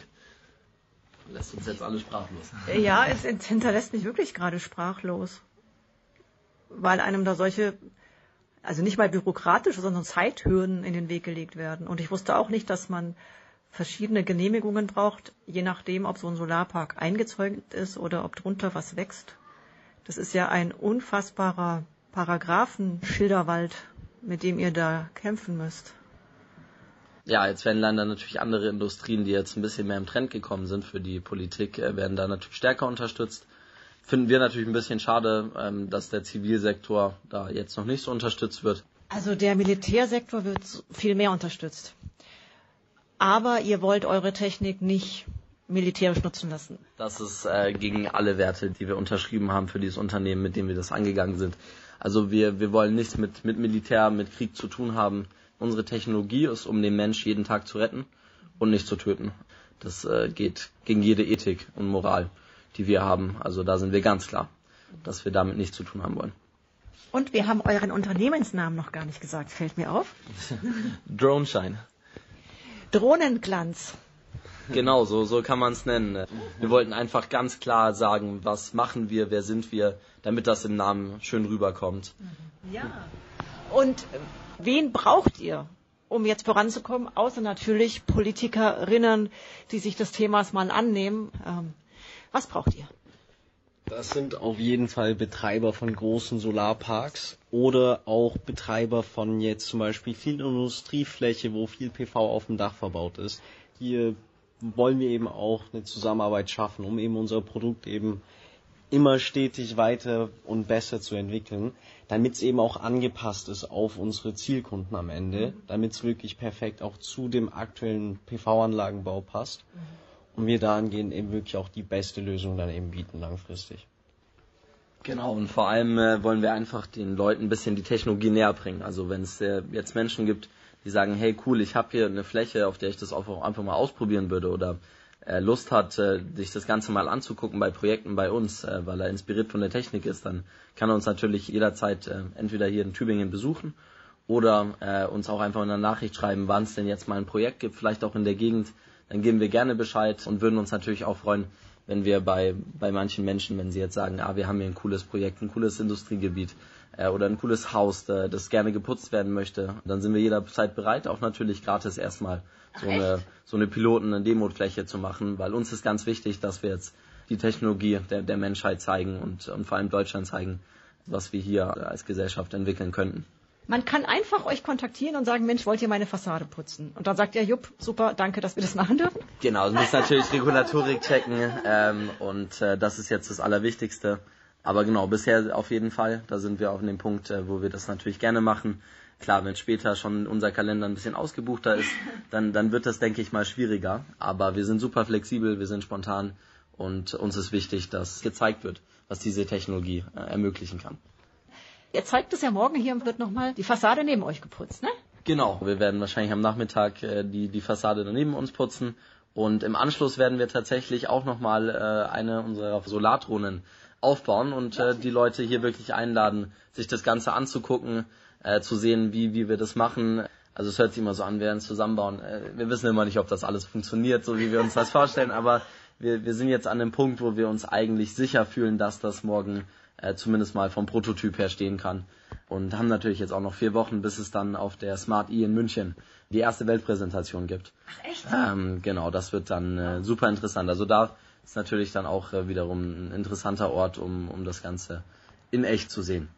Lässt uns jetzt alle sprachlos. Ja, es hinterlässt mich wirklich gerade sprachlos. Weil einem da solche... Also nicht mal bürokratische, sondern Zeithürden in den Weg gelegt werden. Und ich wusste auch nicht, dass man verschiedene Genehmigungen braucht, je nachdem, ob so ein Solarpark eingezäunt ist oder ob drunter was wächst. Das ist ja ein unfassbarer Paragraphenschilderwald, mit dem ihr da kämpfen müsst. Ja, jetzt werden leider natürlich andere Industrien, die jetzt ein bisschen mehr im Trend gekommen sind für die Politik, werden da natürlich stärker unterstützt. Finden wir natürlich ein bisschen schade, dass der Zivilsektor da jetzt noch nicht so unterstützt wird. Also der Militärsektor wird viel mehr unterstützt. Aber ihr wollt eure Technik nicht militärisch nutzen lassen. Das ist äh, gegen alle Werte, die wir unterschrieben haben für dieses Unternehmen, mit dem wir das angegangen sind. Also wir, wir wollen nichts mit, mit Militär, mit Krieg zu tun haben. Unsere Technologie ist, um den Mensch jeden Tag zu retten und nicht zu töten. Das äh, geht gegen jede Ethik und Moral, die wir haben. Also da sind wir ganz klar, dass wir damit nichts zu tun haben wollen. Und wir haben euren Unternehmensnamen noch gar nicht gesagt, fällt mir auf. Droneshine. Drohnenglanz. Genau, so, so kann man es nennen. Wir wollten einfach ganz klar sagen, was machen wir, wer sind wir, damit das im Namen schön rüberkommt. Ja. Und wen braucht ihr, um jetzt voranzukommen, außer natürlich Politikerinnen, die sich des Themas mal annehmen? Ähm, was braucht ihr? Das sind auf jeden Fall Betreiber von großen Solarparks oder auch Betreiber von jetzt zum Beispiel viel Industriefläche, wo viel P V auf dem Dach verbaut ist. Hier wollen wir eben auch eine Zusammenarbeit schaffen, um eben unser Produkt eben immer stetig weiter und besser zu entwickeln, damit es eben auch angepasst ist auf unsere Zielkunden am Ende, damit es wirklich perfekt auch zu dem aktuellen P V-Anlagenbau passt und wir dahingehend eben wirklich auch die beste Lösung dann eben bieten langfristig. Genau, und vor allem äh, wollen wir einfach den Leuten ein bisschen die Technologie näher bringen. Also wenn es äh, jetzt Menschen gibt, die sagen, hey cool, ich habe hier eine Fläche, auf der ich das auch einfach mal ausprobieren würde oder äh, Lust hat, äh, sich das Ganze mal anzugucken bei Projekten bei uns, äh, weil er inspiriert von der Technik ist, dann kann er uns natürlich jederzeit äh, entweder hier in Tübingen besuchen oder äh, uns auch einfach in einer Nachricht schreiben, wann es denn jetzt mal ein Projekt gibt, vielleicht auch in der Gegend. Dann geben wir gerne Bescheid und würden uns natürlich auch freuen, wenn wir bei, bei manchen Menschen, wenn sie jetzt sagen, ah, wir haben hier ein cooles Projekt, ein cooles Industriegebiet äh, oder ein cooles Haus, äh, das gerne geputzt werden möchte, dann sind wir jederzeit bereit, auch natürlich gratis erstmal so eine, so eine Piloten-, eine Demo-Fläche zu machen, weil uns ist ganz wichtig, dass wir jetzt die Technologie der, der Menschheit zeigen und, und vor allem Deutschland zeigen, was wir hier als Gesellschaft entwickeln könnten. Man kann einfach euch kontaktieren und sagen, Mensch, wollt ihr meine Fassade putzen? Und dann sagt ihr, jupp, super, danke, dass wir das machen dürfen. Genau, es muss natürlich Regulatorik checken ähm, und äh, das ist jetzt das Allerwichtigste. Aber genau, bisher auf jeden Fall, da sind wir auf dem Punkt, äh, wo wir das natürlich gerne machen. Klar, wenn später schon unser Kalender ein bisschen ausgebuchter ist, dann, dann wird das, denke ich mal, schwieriger. Aber wir sind super flexibel, wir sind spontan und uns ist wichtig, dass gezeigt wird, was diese Technologie äh, ermöglichen kann. Ihr zeigt es ja morgen, hier wird nochmal die Fassade neben euch geputzt, ne? Genau, wir werden wahrscheinlich am Nachmittag äh, die, die Fassade daneben uns putzen und im Anschluss werden wir tatsächlich auch nochmal äh, eine unserer Solardrohnen aufbauen und äh, die Leute hier wirklich einladen, sich das Ganze anzugucken, äh, zu sehen, wie, wie wir das machen. Also es hört sich immer so an, wir werden es zusammenbauen. Äh, wir wissen immer nicht, ob das alles funktioniert, so wie wir uns das vorstellen, aber wir, wir sind jetzt an dem Punkt, wo wir uns eigentlich sicher fühlen, dass das morgen äh, zumindest mal vom Prototyp her stehen kann. Und haben natürlich jetzt auch noch vier Wochen, bis es dann auf der Smart E in München die erste Weltpräsentation gibt. Ach echt? Ähm, genau, das wird dann äh, super interessant. Also da ist natürlich dann auch äh, wiederum ein interessanter Ort, um, um das Ganze in echt zu sehen.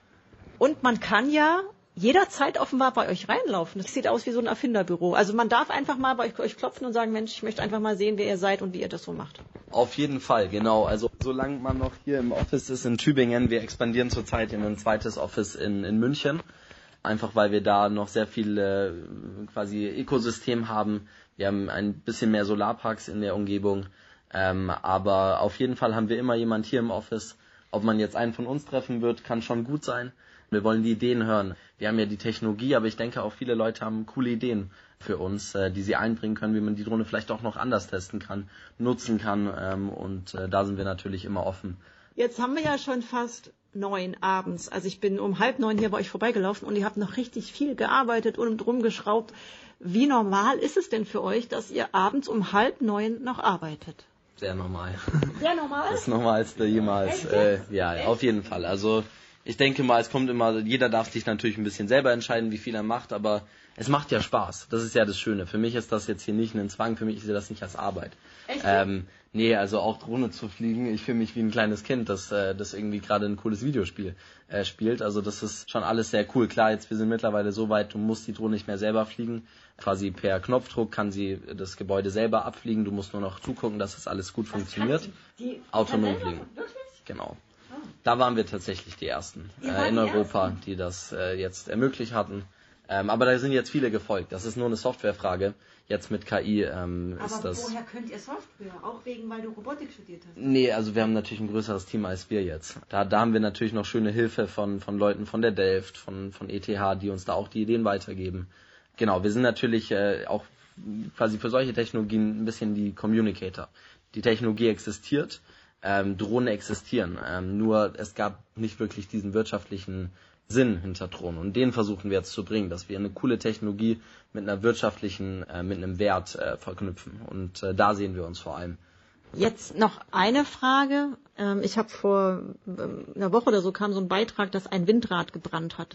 Und man kann ja jederzeit offenbar bei euch reinlaufen. Das sieht aus wie so ein Erfinderbüro. Also man darf einfach mal bei euch, euch klopfen und sagen, Mensch, ich möchte einfach mal sehen, wer ihr seid und wie ihr das so macht. Auf jeden Fall, genau. Also solange man noch hier im Office ist in Tübingen, wir expandieren zurzeit in ein zweites Office in, in München, einfach weil wir da noch sehr viel äh, quasi Ökosystem haben. Wir haben ein bisschen mehr Solarparks in der Umgebung, ähm, aber auf jeden Fall haben wir immer jemand hier im Office. Ob man jetzt einen von uns treffen wird, kann schon gut sein. Wir wollen die Ideen hören. Wir haben ja die Technologie, aber ich denke auch viele Leute haben coole Ideen für uns, die sie einbringen können, wie man die Drohne vielleicht auch noch anders testen kann, nutzen kann. Und da sind wir natürlich immer offen. Jetzt haben wir ja schon fast neun abends. Also ich bin um halb neun hier bei euch vorbeigelaufen und ihr habt noch richtig viel gearbeitet und rumgeschraubt. Wie normal ist es denn für euch, dass ihr abends um halb neun noch arbeitet? Sehr normal. Sehr normal? Das Normalste jemals. Äh, ja, Echt? Auf jeden Fall. Also ich denke mal, es kommt immer, jeder darf sich natürlich ein bisschen selber entscheiden, wie viel er macht, aber es macht ja Spaß. Das ist ja das Schöne. Für mich ist das jetzt hier nicht ein Zwang, für mich ist das nicht als Arbeit. Echt? Ähm, nee, also auch Drohne zu fliegen, ich fühle mich wie ein kleines Kind, das, äh, das irgendwie gerade ein cooles Videospiel äh, spielt. Also das ist schon alles sehr cool. Klar, jetzt wir sind mittlerweile so weit, du musst die Drohne nicht mehr selber fliegen. Quasi per Knopfdruck kann sie das Gebäude selber abfliegen. Du musst nur noch zugucken, dass das alles gut funktioniert. Die, die Autonom fliegen. Wirklich? Genau. Da waren wir tatsächlich die Ersten äh, in die Europa, Ersten? die das äh, jetzt ermöglicht hatten. Ähm, aber da sind jetzt viele gefolgt. Das ist nur eine Softwarefrage. Jetzt mit K I ähm, ist aber das... Aber woher könnt ihr Software? Auch wegen, weil du Robotik studiert hast? Nee, also wir haben natürlich ein größeres Team als wir jetzt. Da, da haben wir natürlich noch schöne Hilfe von, von Leuten von der Delft, von, von E T H, die uns da auch die Ideen weitergeben. Genau, wir sind natürlich äh, auch quasi für solche Technologien ein bisschen die Communicator. Die Technologie existiert, ähm, Drohnen existieren, ähm, nur es gab nicht wirklich diesen wirtschaftlichen Sinn hinter Drohnen. Und den versuchen wir jetzt zu bringen, dass wir eine coole Technologie mit einer wirtschaftlichen, äh, mit einem Wert äh, verknüpfen. Und äh, da sehen wir uns vor allem. Jetzt noch eine Frage. Ähm, ich habe vor ähm, einer Woche oder so kam so ein Beitrag, dass ein Windrad gebrannt hat.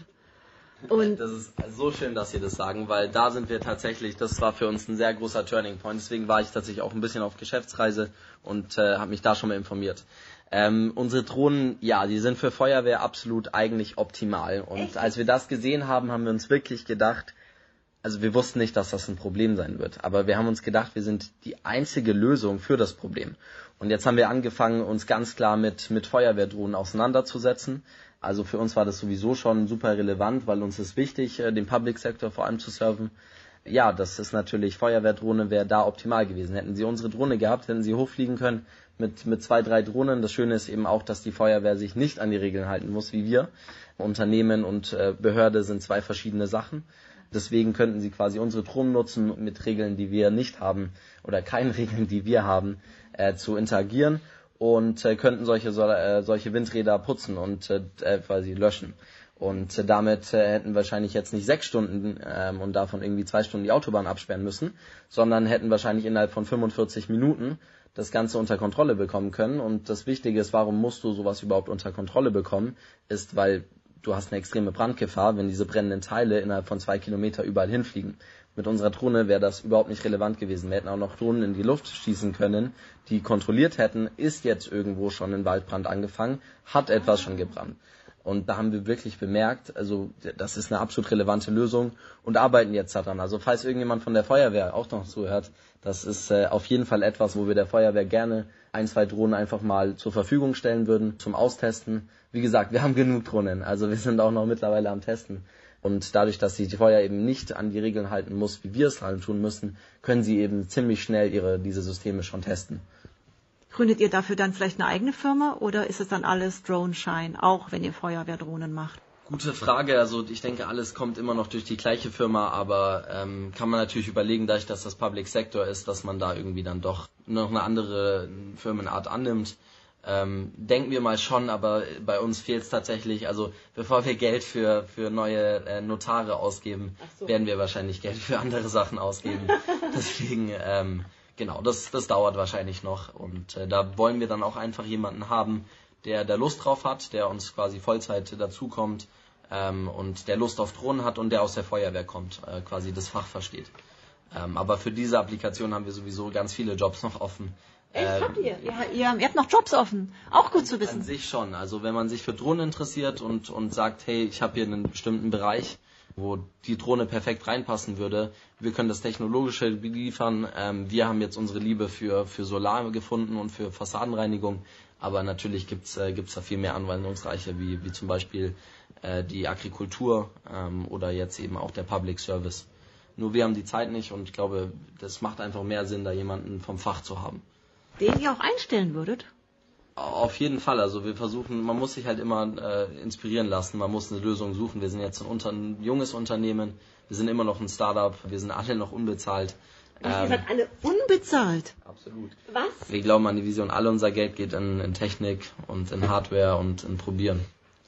Und das ist so schön, dass Sie das sagen, weil da sind wir tatsächlich, das war für uns ein sehr großer Turning Point. Deswegen war ich tatsächlich auch ein bisschen auf Geschäftsreise und äh, habe mich da schon mal informiert. Ähm, unsere Drohnen, ja, die sind für Feuerwehr absolut eigentlich optimal. Und Echt? Als wir das gesehen haben, haben wir uns wirklich gedacht, also wir wussten nicht, dass das ein Problem sein wird, aber wir haben uns gedacht, wir sind die einzige Lösung für das Problem. Und jetzt haben wir angefangen, uns ganz klar mit, mit Feuerwehrdrohnen auseinanderzusetzen. Also für uns war das sowieso schon super relevant, weil uns ist wichtig, den Public Sector vor allem zu serven. Ja, das ist natürlich, Feuerwehrdrohne wäre da optimal gewesen. Hätten sie unsere Drohne gehabt, hätten sie hochfliegen können mit, mit zwei, drei Drohnen. Das Schöne ist eben auch, dass die Feuerwehr sich nicht an die Regeln halten muss, wie wir. Unternehmen und äh, Behörde sind zwei verschiedene Sachen. Deswegen könnten sie quasi unsere Drohnen nutzen, mit Regeln, die wir nicht haben oder keinen Regeln, die wir haben, äh, zu interagieren. Und äh, könnten solche so, äh, solche Windräder putzen und äh, quasi löschen. Und äh, damit äh, hätten wahrscheinlich jetzt nicht sechs Stunden ähm, und davon irgendwie zwei Stunden die Autobahn absperren müssen, sondern hätten wahrscheinlich innerhalb von fünfundvierzig Minuten das Ganze unter Kontrolle bekommen können. Und das Wichtige ist, warum musst du sowas überhaupt unter Kontrolle bekommen, ist, weil du hast eine extreme Brandgefahr, wenn diese brennenden Teile innerhalb von zwei Kilometer überall hinfliegen. Mit unserer Drohne wäre das überhaupt nicht relevant gewesen. Wir hätten auch noch Drohnen in die Luft schießen können, die kontrolliert hätten, ist jetzt irgendwo schon ein Waldbrand angefangen, hat etwas schon gebrannt. Und da haben wir wirklich bemerkt, also das ist eine absolut relevante Lösung und arbeiten jetzt daran. Also falls irgendjemand von der Feuerwehr auch noch zuhört, das ist äh, auf jeden Fall etwas, wo wir der Feuerwehr gerne ein, zwei Drohnen einfach mal zur Verfügung stellen würden zum Austesten. Wie gesagt, wir haben genug Drohnen, also wir sind auch noch mittlerweile am Testen. Und dadurch, dass sich die Feuerwehr eben nicht an die Regeln halten muss, wie wir es halt tun müssen, können sie eben ziemlich schnell ihre diese Systeme schon testen. Gründet ihr dafür dann vielleicht eine eigene Firma oder ist es dann alles Drone-Shine, auch wenn ihr Feuerwehrdrohnen macht? Gute Frage, also ich denke, alles kommt immer noch durch die gleiche Firma, aber ähm, kann man natürlich überlegen, dadurch, dass das Public Sector ist, dass man da irgendwie dann doch noch eine andere Firmenart annimmt. Ähm, denken wir mal schon, aber bei uns fehlt es tatsächlich, also bevor wir Geld für, für neue äh, Notare ausgeben, so. werden wir wahrscheinlich Geld für andere Sachen ausgeben. Deswegen, ähm, genau, das, das dauert wahrscheinlich noch und äh, da wollen wir dann auch einfach jemanden haben, der, der Lust drauf hat, der uns quasi Vollzeit dazukommt ähm, und der Lust auf Drohnen hat und der aus der Feuerwehr kommt, äh, quasi das Fach versteht. Ähm, aber für diese Applikation haben wir sowieso ganz viele Jobs noch offen. Echt, habt ihr? Ja, ihr? Ihr habt noch Jobs offen. Auch gut zu wissen. An sich schon. Also wenn man sich für Drohnen interessiert und, und sagt, hey, ich habe hier einen bestimmten Bereich, wo die Drohne perfekt reinpassen würde, wir können das Technologische liefern. Ähm, wir haben jetzt unsere Liebe für, für Solar gefunden und für Fassadenreinigung. Aber natürlich gibt's äh, gibt's da viel mehr Anwendungsreiche, wie, wie zum Beispiel äh, die Agrikultur ähm, oder jetzt eben auch der Public Service. Nur wir haben die Zeit nicht und ich glaube, das macht einfach mehr Sinn, da jemanden vom Fach zu haben. Den ihr auch einstellen würdet? Auf jeden Fall. Also wir versuchen, man muss sich halt immer äh, inspirieren lassen, man muss eine Lösung suchen. Wir sind jetzt ein, unter, ein junges Unternehmen, wir sind immer noch ein Startup, wir sind alle noch unbezahlt. Ähm, ihr seid alle unbezahlt? Absolut. Was? Wir glauben an die Vision, all unser Geld geht in, in Technik und in Hardware und in Probieren.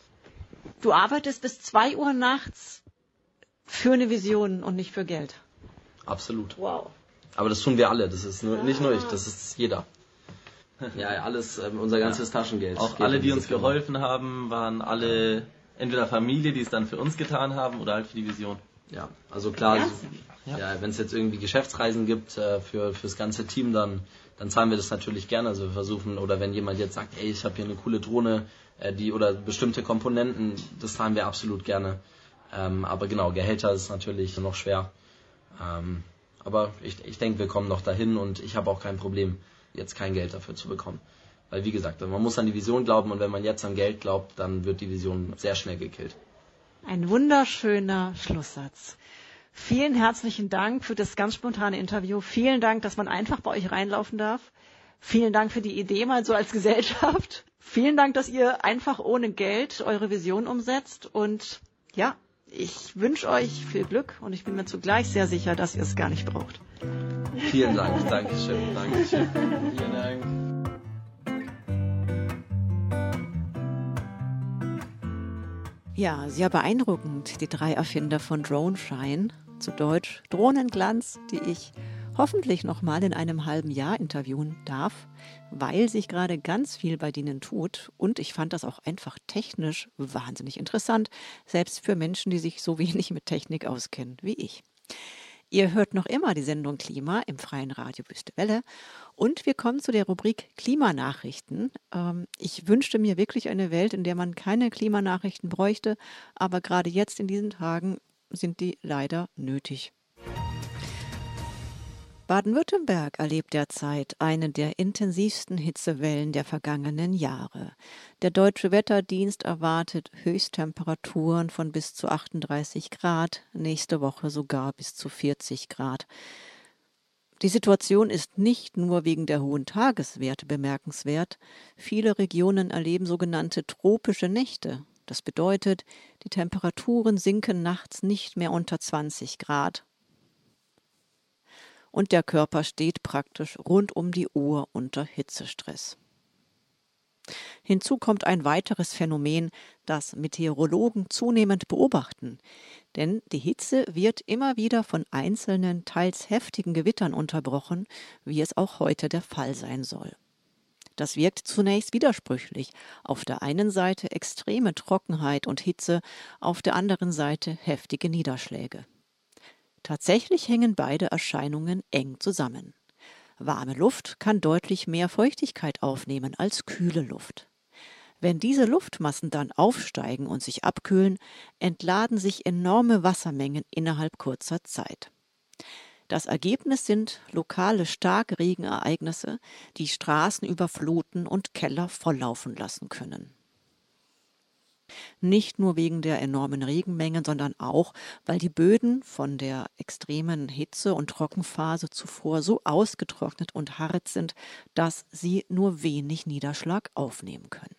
Du arbeitest bis zwei Uhr nachts für eine Vision und nicht für Geld? Absolut. Wow. Aber das tun wir alle, das ist nur, nicht nur ich, das ist jeder. Ja, alles, äh, unser ganzes ja. Taschengeld. Auch alle, die uns geholfen haben, waren alle entweder Familie, die es dann für uns getan haben oder halt für die Vision. Ja, also klar, ja. so, ja, wenn es jetzt irgendwie Geschäftsreisen gibt äh, für fürs ganze Team, dann dann zahlen wir das natürlich gerne. Also wir versuchen, oder wenn jemand jetzt sagt, ey, ich habe hier eine coole Drohne, äh, die oder bestimmte Komponenten, das zahlen wir absolut gerne. Ähm, aber genau, Gehälter ist natürlich noch schwer. Ähm, aber ich, ich denke, wir kommen noch dahin und ich habe auch kein Problem, jetzt kein Geld dafür zu bekommen. Weil wie gesagt, man muss an die Vision glauben und wenn man jetzt an Geld glaubt, dann wird die Vision sehr schnell gekillt. Ein wunderschöner Schlusssatz. Vielen herzlichen Dank für das ganz spontane Interview. Vielen Dank, dass man einfach bei euch reinlaufen darf. Vielen Dank für die Idee mal so als Gesellschaft. Vielen Dank, dass ihr einfach ohne Geld eure Vision umsetzt. Und ja, ich wünsche euch viel Glück und ich bin mir zugleich sehr sicher, dass ihr es gar nicht braucht. Vielen Dank. Dankeschön. Dankeschön. Vielen Dank. Ja, sehr beeindruckend, die drei Erfinder von Droneshine, zu Deutsch Drohnenglanz, die ich hoffentlich noch mal in einem halben Jahr interviewen darf, weil sich gerade ganz viel bei denen tut und ich fand das auch einfach technisch wahnsinnig interessant, selbst für Menschen, die sich so wenig mit Technik auskennen wie ich. Ihr hört noch immer die Sendung Klima im freien Radio Wüste Welle und wir kommen zu der Rubrik Klimanachrichten. Ähm, ich wünschte mir wirklich eine Welt, in der man keine Klimanachrichten bräuchte, aber gerade jetzt in diesen Tagen sind die leider nötig. Baden-Württemberg erlebt derzeit eine der intensivsten Hitzewellen der vergangenen Jahre. Der Deutsche Wetterdienst erwartet Höchsttemperaturen von bis zu achtunddreißig Grad, nächste Woche sogar bis zu vierzig Grad. Die Situation ist nicht nur wegen der hohen Tageswerte bemerkenswert. Viele Regionen erleben sogenannte tropische Nächte. Das bedeutet, die Temperaturen sinken nachts nicht mehr unter zwanzig Grad. Und der Körper steht praktisch rund um die Uhr unter Hitzestress. Hinzu kommt ein weiteres Phänomen, das Meteorologen zunehmend beobachten. Denn die Hitze wird immer wieder von einzelnen, teils heftigen Gewittern unterbrochen, wie es auch heute der Fall sein soll. Das wirkt zunächst widersprüchlich. Auf der einen Seite extreme Trockenheit und Hitze, auf der anderen Seite heftige Niederschläge. Tatsächlich hängen beide Erscheinungen eng zusammen. Warme Luft kann deutlich mehr Feuchtigkeit aufnehmen als kühle Luft. Wenn diese Luftmassen dann aufsteigen und sich abkühlen, entladen sich enorme Wassermengen innerhalb kurzer Zeit. Das Ergebnis sind lokale Starkregenereignisse, die Straßen überfluten und Keller volllaufen lassen können. Nicht nur wegen der enormen Regenmengen, sondern auch, weil die Böden von der extremen Hitze- und Trockenphase zuvor so ausgetrocknet und hart sind, dass sie nur wenig Niederschlag aufnehmen können.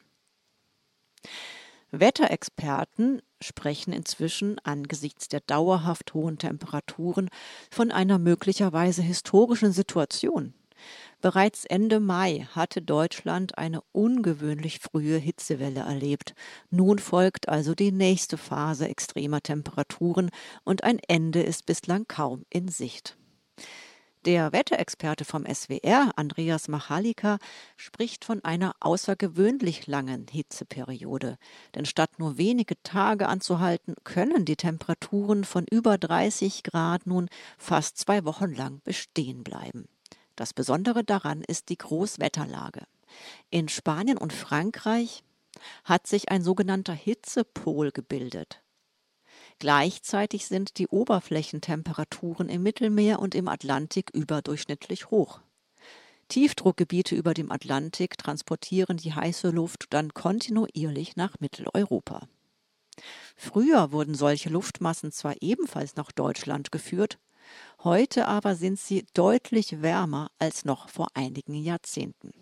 Wetterexperten sprechen inzwischen angesichts der dauerhaft hohen Temperaturen von einer möglicherweise historischen Situation. Bereits Ende Mai hatte Deutschland eine ungewöhnlich frühe Hitzewelle erlebt. Nun folgt also die nächste Phase extremer Temperaturen und ein Ende ist bislang kaum in Sicht. Der Wetterexperte vom S W R, Andreas Machalika, spricht von einer außergewöhnlich langen Hitzeperiode. Denn statt nur wenige Tage anzuhalten, können die Temperaturen von über dreißig Grad nun fast zwei Wochen lang bestehen bleiben. Das Besondere daran ist die Großwetterlage. In Spanien und Frankreich hat sich ein sogenannter Hitzepol gebildet. Gleichzeitig sind die Oberflächentemperaturen im Mittelmeer und im Atlantik überdurchschnittlich hoch. Tiefdruckgebiete über dem Atlantik transportieren die heiße Luft dann kontinuierlich nach Mitteleuropa. Früher wurden solche Luftmassen zwar ebenfalls nach Deutschland geführt, heute aber sind sie deutlich wärmer als noch vor einigen Jahrzehnten.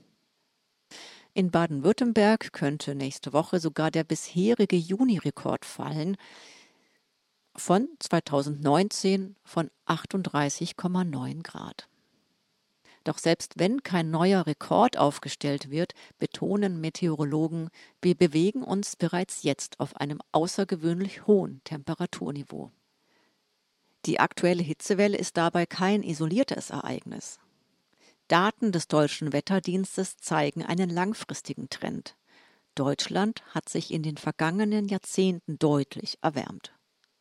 In Baden-Württemberg könnte nächste Woche sogar der bisherige Juni-Rekord fallen von zweitausendneunzehn von achtunddreißig Komma neun Grad. Doch selbst wenn kein neuer Rekord aufgestellt wird, betonen Meteorologen, wir bewegen uns bereits jetzt auf einem außergewöhnlich hohen Temperaturniveau. Die aktuelle Hitzewelle ist dabei kein isoliertes Ereignis. Daten des Deutschen Wetterdienstes zeigen einen langfristigen Trend. Deutschland hat sich in den vergangenen Jahrzehnten deutlich erwärmt.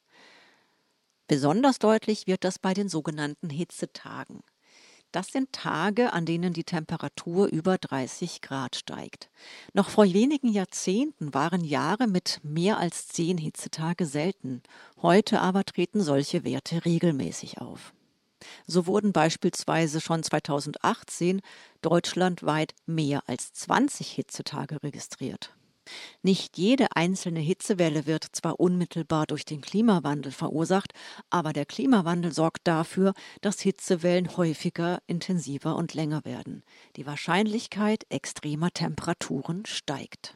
Besonders deutlich wird das bei den sogenannten Hitzetagen. Das sind Tage, an denen die Temperatur über dreißig Grad steigt. Noch vor wenigen Jahrzehnten waren Jahre mit mehr als zehn Hitzetage selten. Heute aber treten solche Werte regelmäßig auf. So wurden beispielsweise schon zweitausendachtzehn deutschlandweit mehr als zwanzig Hitzetage registriert. Nicht jede einzelne Hitzewelle wird zwar unmittelbar durch den Klimawandel verursacht, aber der Klimawandel sorgt dafür, dass Hitzewellen häufiger, intensiver und länger werden. Die Wahrscheinlichkeit extremer Temperaturen steigt.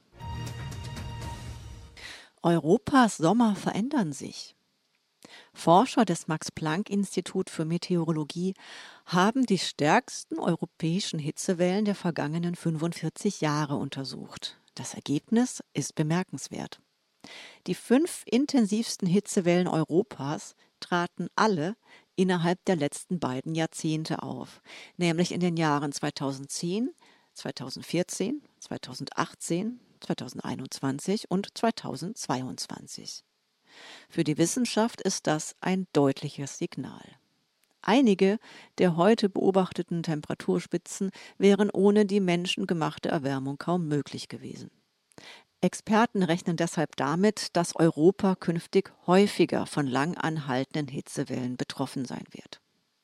Europas Sommer verändern sich. Forscher des Max-Planck-Institut für Meteorologie haben die stärksten europäischen Hitzewellen der vergangenen fünfundvierzig Jahre untersucht. Das Ergebnis ist bemerkenswert. Die fünf intensivsten Hitzewellen Europas traten alle innerhalb der letzten beiden Jahrzehnte auf, nämlich in den Jahren zweitausendzehn, zweitausendvierzehn, zweitausendachtzehn, zweitausendeinundzwanzig und zweitausendzweiundzwanzig. Für die Wissenschaft ist das ein deutliches Signal. Einige der heute beobachteten Temperaturspitzen wären ohne die menschengemachte Erwärmung kaum möglich gewesen. Experten rechnen deshalb damit, dass Europa künftig häufiger von lang anhaltenden Hitzewellen betroffen sein wird.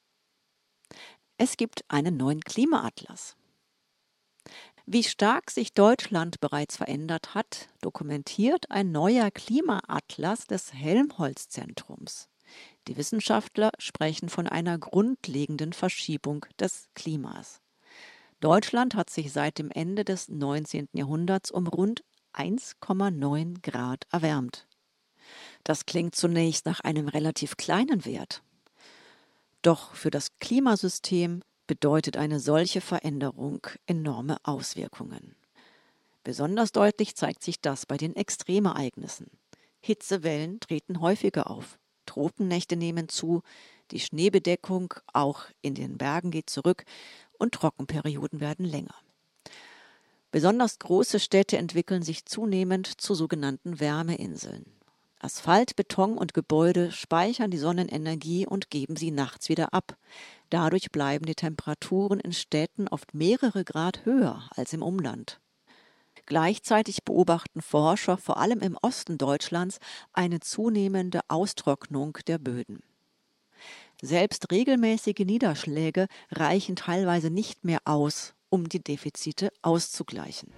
Es gibt einen neuen Klimaatlas. Wie stark sich Deutschland bereits verändert hat, dokumentiert ein neuer Klimaatlas des Helmholtz-Zentrums. Die Wissenschaftler sprechen von einer grundlegenden Verschiebung des Klimas. Deutschland hat sich seit dem Ende des neunzehnten Jahrhunderts um rund eins Komma neun Grad erwärmt. Das klingt zunächst nach einem relativ kleinen Wert. Doch für das Klimasystem bedeutet eine solche Veränderung enorme Auswirkungen. Besonders deutlich zeigt sich das bei den Extremereignissen. Hitzewellen treten häufiger auf. Tropennächte nehmen zu, die Schneebedeckung auch in den Bergen geht zurück und Trockenperioden werden länger. Besonders große Städte entwickeln sich zunehmend zu sogenannten Wärmeinseln. Asphalt, Beton und Gebäude speichern die Sonnenenergie und geben sie nachts wieder ab. Dadurch bleiben die Temperaturen in Städten oft mehrere Grad höher als im Umland. Gleichzeitig beobachten Forscher vor allem im Osten Deutschlands eine zunehmende Austrocknung der Böden. Selbst regelmäßige Niederschläge reichen teilweise nicht mehr aus, um die Defizite auszugleichen.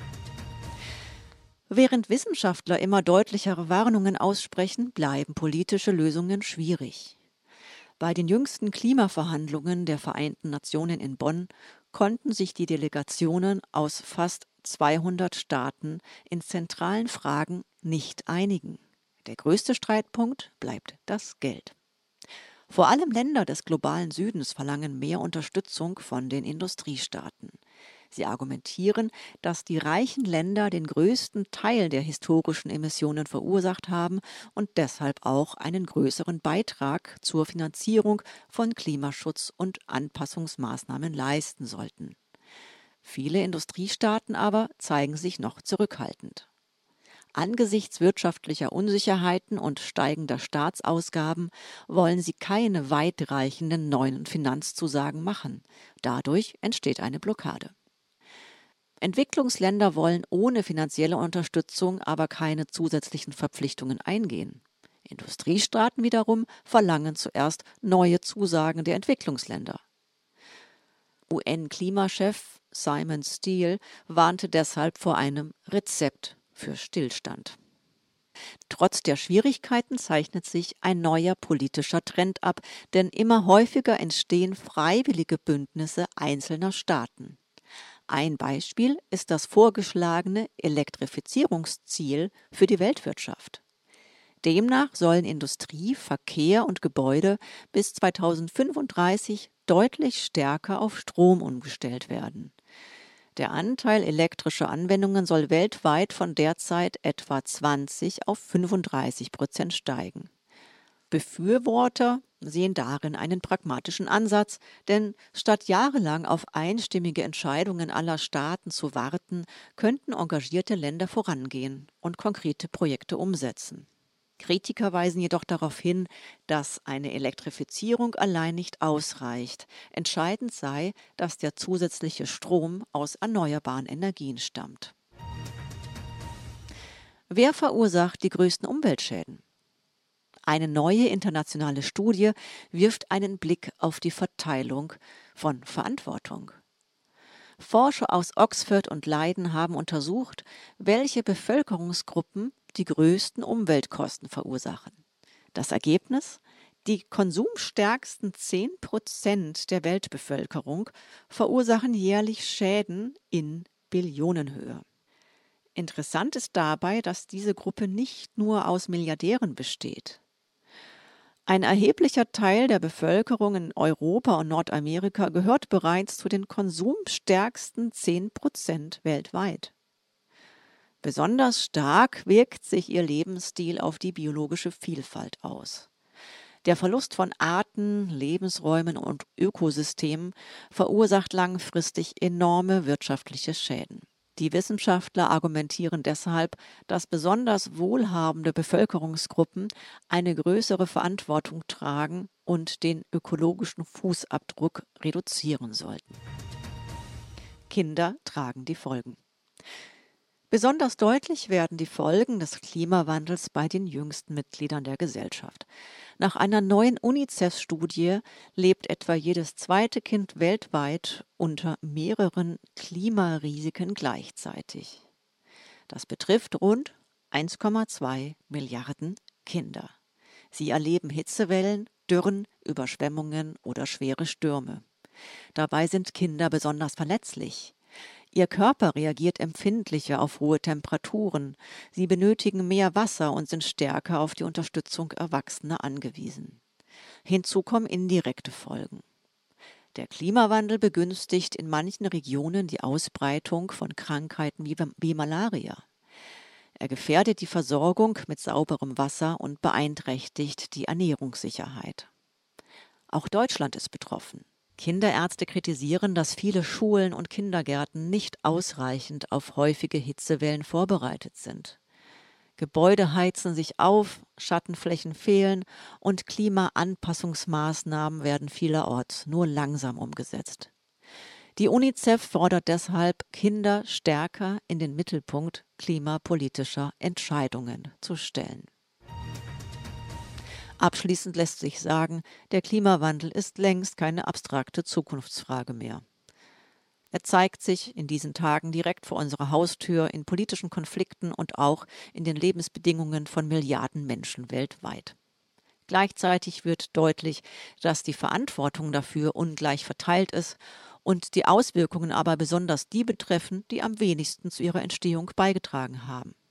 Während Wissenschaftler immer deutlichere Warnungen aussprechen, bleiben politische Lösungen schwierig. Bei den jüngsten Klimaverhandlungen der Vereinten Nationen in Bonn konnten sich die Delegationen aus fast zweihundert Staaten in zentralen Fragen nicht einigen. Der größte Streitpunkt bleibt das Geld. Vor allem Länder des globalen Südens verlangen mehr Unterstützung von den Industriestaaten. Sie argumentieren, dass die reichen Länder den größten Teil der historischen Emissionen verursacht haben und deshalb auch einen größeren Beitrag zur Finanzierung von Klimaschutz und Anpassungsmaßnahmen leisten sollten. Viele Industriestaaten aber zeigen sich noch zurückhaltend. Angesichts wirtschaftlicher Unsicherheiten und steigender Staatsausgaben wollen sie keine weitreichenden neuen Finanzzusagen machen. Dadurch entsteht eine Blockade. Entwicklungsländer wollen ohne finanzielle Unterstützung aber keine zusätzlichen Verpflichtungen eingehen. Industriestaaten wiederum verlangen zuerst neue Zusagen der Entwicklungsländer. U N-Klimachef Simon Steele warnte deshalb vor einem Rezept für Stillstand. Trotz der Schwierigkeiten zeichnet sich ein neuer politischer Trend ab, denn immer häufiger entstehen freiwillige Bündnisse einzelner Staaten. Ein Beispiel ist das vorgeschlagene Elektrifizierungsziel für die Weltwirtschaft. Demnach sollen Industrie, Verkehr und Gebäude bis zweitausendfünfunddreißig deutlich stärker auf Strom umgestellt werden. Der Anteil elektrischer Anwendungen soll weltweit von derzeit etwa zwanzig auf fünfunddreißig Prozent steigen. Befürworter sehen darin einen pragmatischen Ansatz, denn statt jahrelang auf einstimmige Entscheidungen aller Staaten zu warten, könnten engagierte Länder vorangehen und konkrete Projekte umsetzen. Kritiker weisen jedoch darauf hin, dass eine Elektrifizierung allein nicht ausreicht. Entscheidend sei, dass der zusätzliche Strom aus erneuerbaren Energien stammt. Wer verursacht die größten Umweltschäden? Eine neue internationale Studie wirft einen Blick auf die Verteilung von Verantwortung. Forscher aus Oxford und Leiden haben untersucht, welche Bevölkerungsgruppen die größten Umweltkosten verursachen. Das Ergebnis? Die konsumstärksten zehn Prozent der Weltbevölkerung verursachen jährlich Schäden in Billionenhöhe. Interessant ist dabei, dass diese Gruppe nicht nur aus Milliardären besteht. Ein erheblicher Teil der Bevölkerung in Europa und Nordamerika gehört bereits zu den konsumstärksten zehn Prozent weltweit. Besonders stark wirkt sich ihr Lebensstil auf die biologische Vielfalt aus. Der Verlust von Arten, Lebensräumen und Ökosystemen verursacht langfristig enorme wirtschaftliche Schäden. Die Wissenschaftler argumentieren deshalb, dass besonders wohlhabende Bevölkerungsgruppen eine größere Verantwortung tragen und den ökologischen Fußabdruck reduzieren sollten. Kinder tragen die Folgen. Besonders deutlich werden die Folgen des Klimawandels bei den jüngsten Mitgliedern der Gesellschaft. Nach einer neuen UNICEF-Studie lebt etwa jedes zweite Kind weltweit unter mehreren Klimarisiken gleichzeitig. Das betrifft rund eins Komma zwei Milliarden Kinder. Sie erleben Hitzewellen, Dürren, Überschwemmungen oder schwere Stürme. Dabei sind Kinder besonders verletzlich. Ihr Körper reagiert empfindlicher auf hohe Temperaturen. Sie benötigen mehr Wasser und sind stärker auf die Unterstützung Erwachsener angewiesen. Hinzu kommen indirekte Folgen. Der Klimawandel begünstigt in manchen Regionen die Ausbreitung von Krankheiten wie, wie Malaria. Er gefährdet die Versorgung mit sauberem Wasser und beeinträchtigt die Ernährungssicherheit. Auch Deutschland ist betroffen. Kinderärzte kritisieren, dass viele Schulen und Kindergärten nicht ausreichend auf häufige Hitzewellen vorbereitet sind. Gebäude heizen sich auf, Schattenflächen fehlen und Klimaanpassungsmaßnahmen werden vielerorts nur langsam umgesetzt. Die UNICEF fordert deshalb, Kinder stärker in den Mittelpunkt klimapolitischer Entscheidungen zu stellen. Abschließend lässt sich sagen, der Klimawandel ist längst keine abstrakte Zukunftsfrage mehr. Er zeigt sich in diesen Tagen direkt vor unserer Haustür in politischen Konflikten und auch in den Lebensbedingungen von Milliarden Menschen weltweit. Gleichzeitig wird deutlich, dass die Verantwortung dafür ungleich verteilt ist und die Auswirkungen aber besonders die betreffen, die am wenigsten zu ihrer Entstehung beigetragen haben.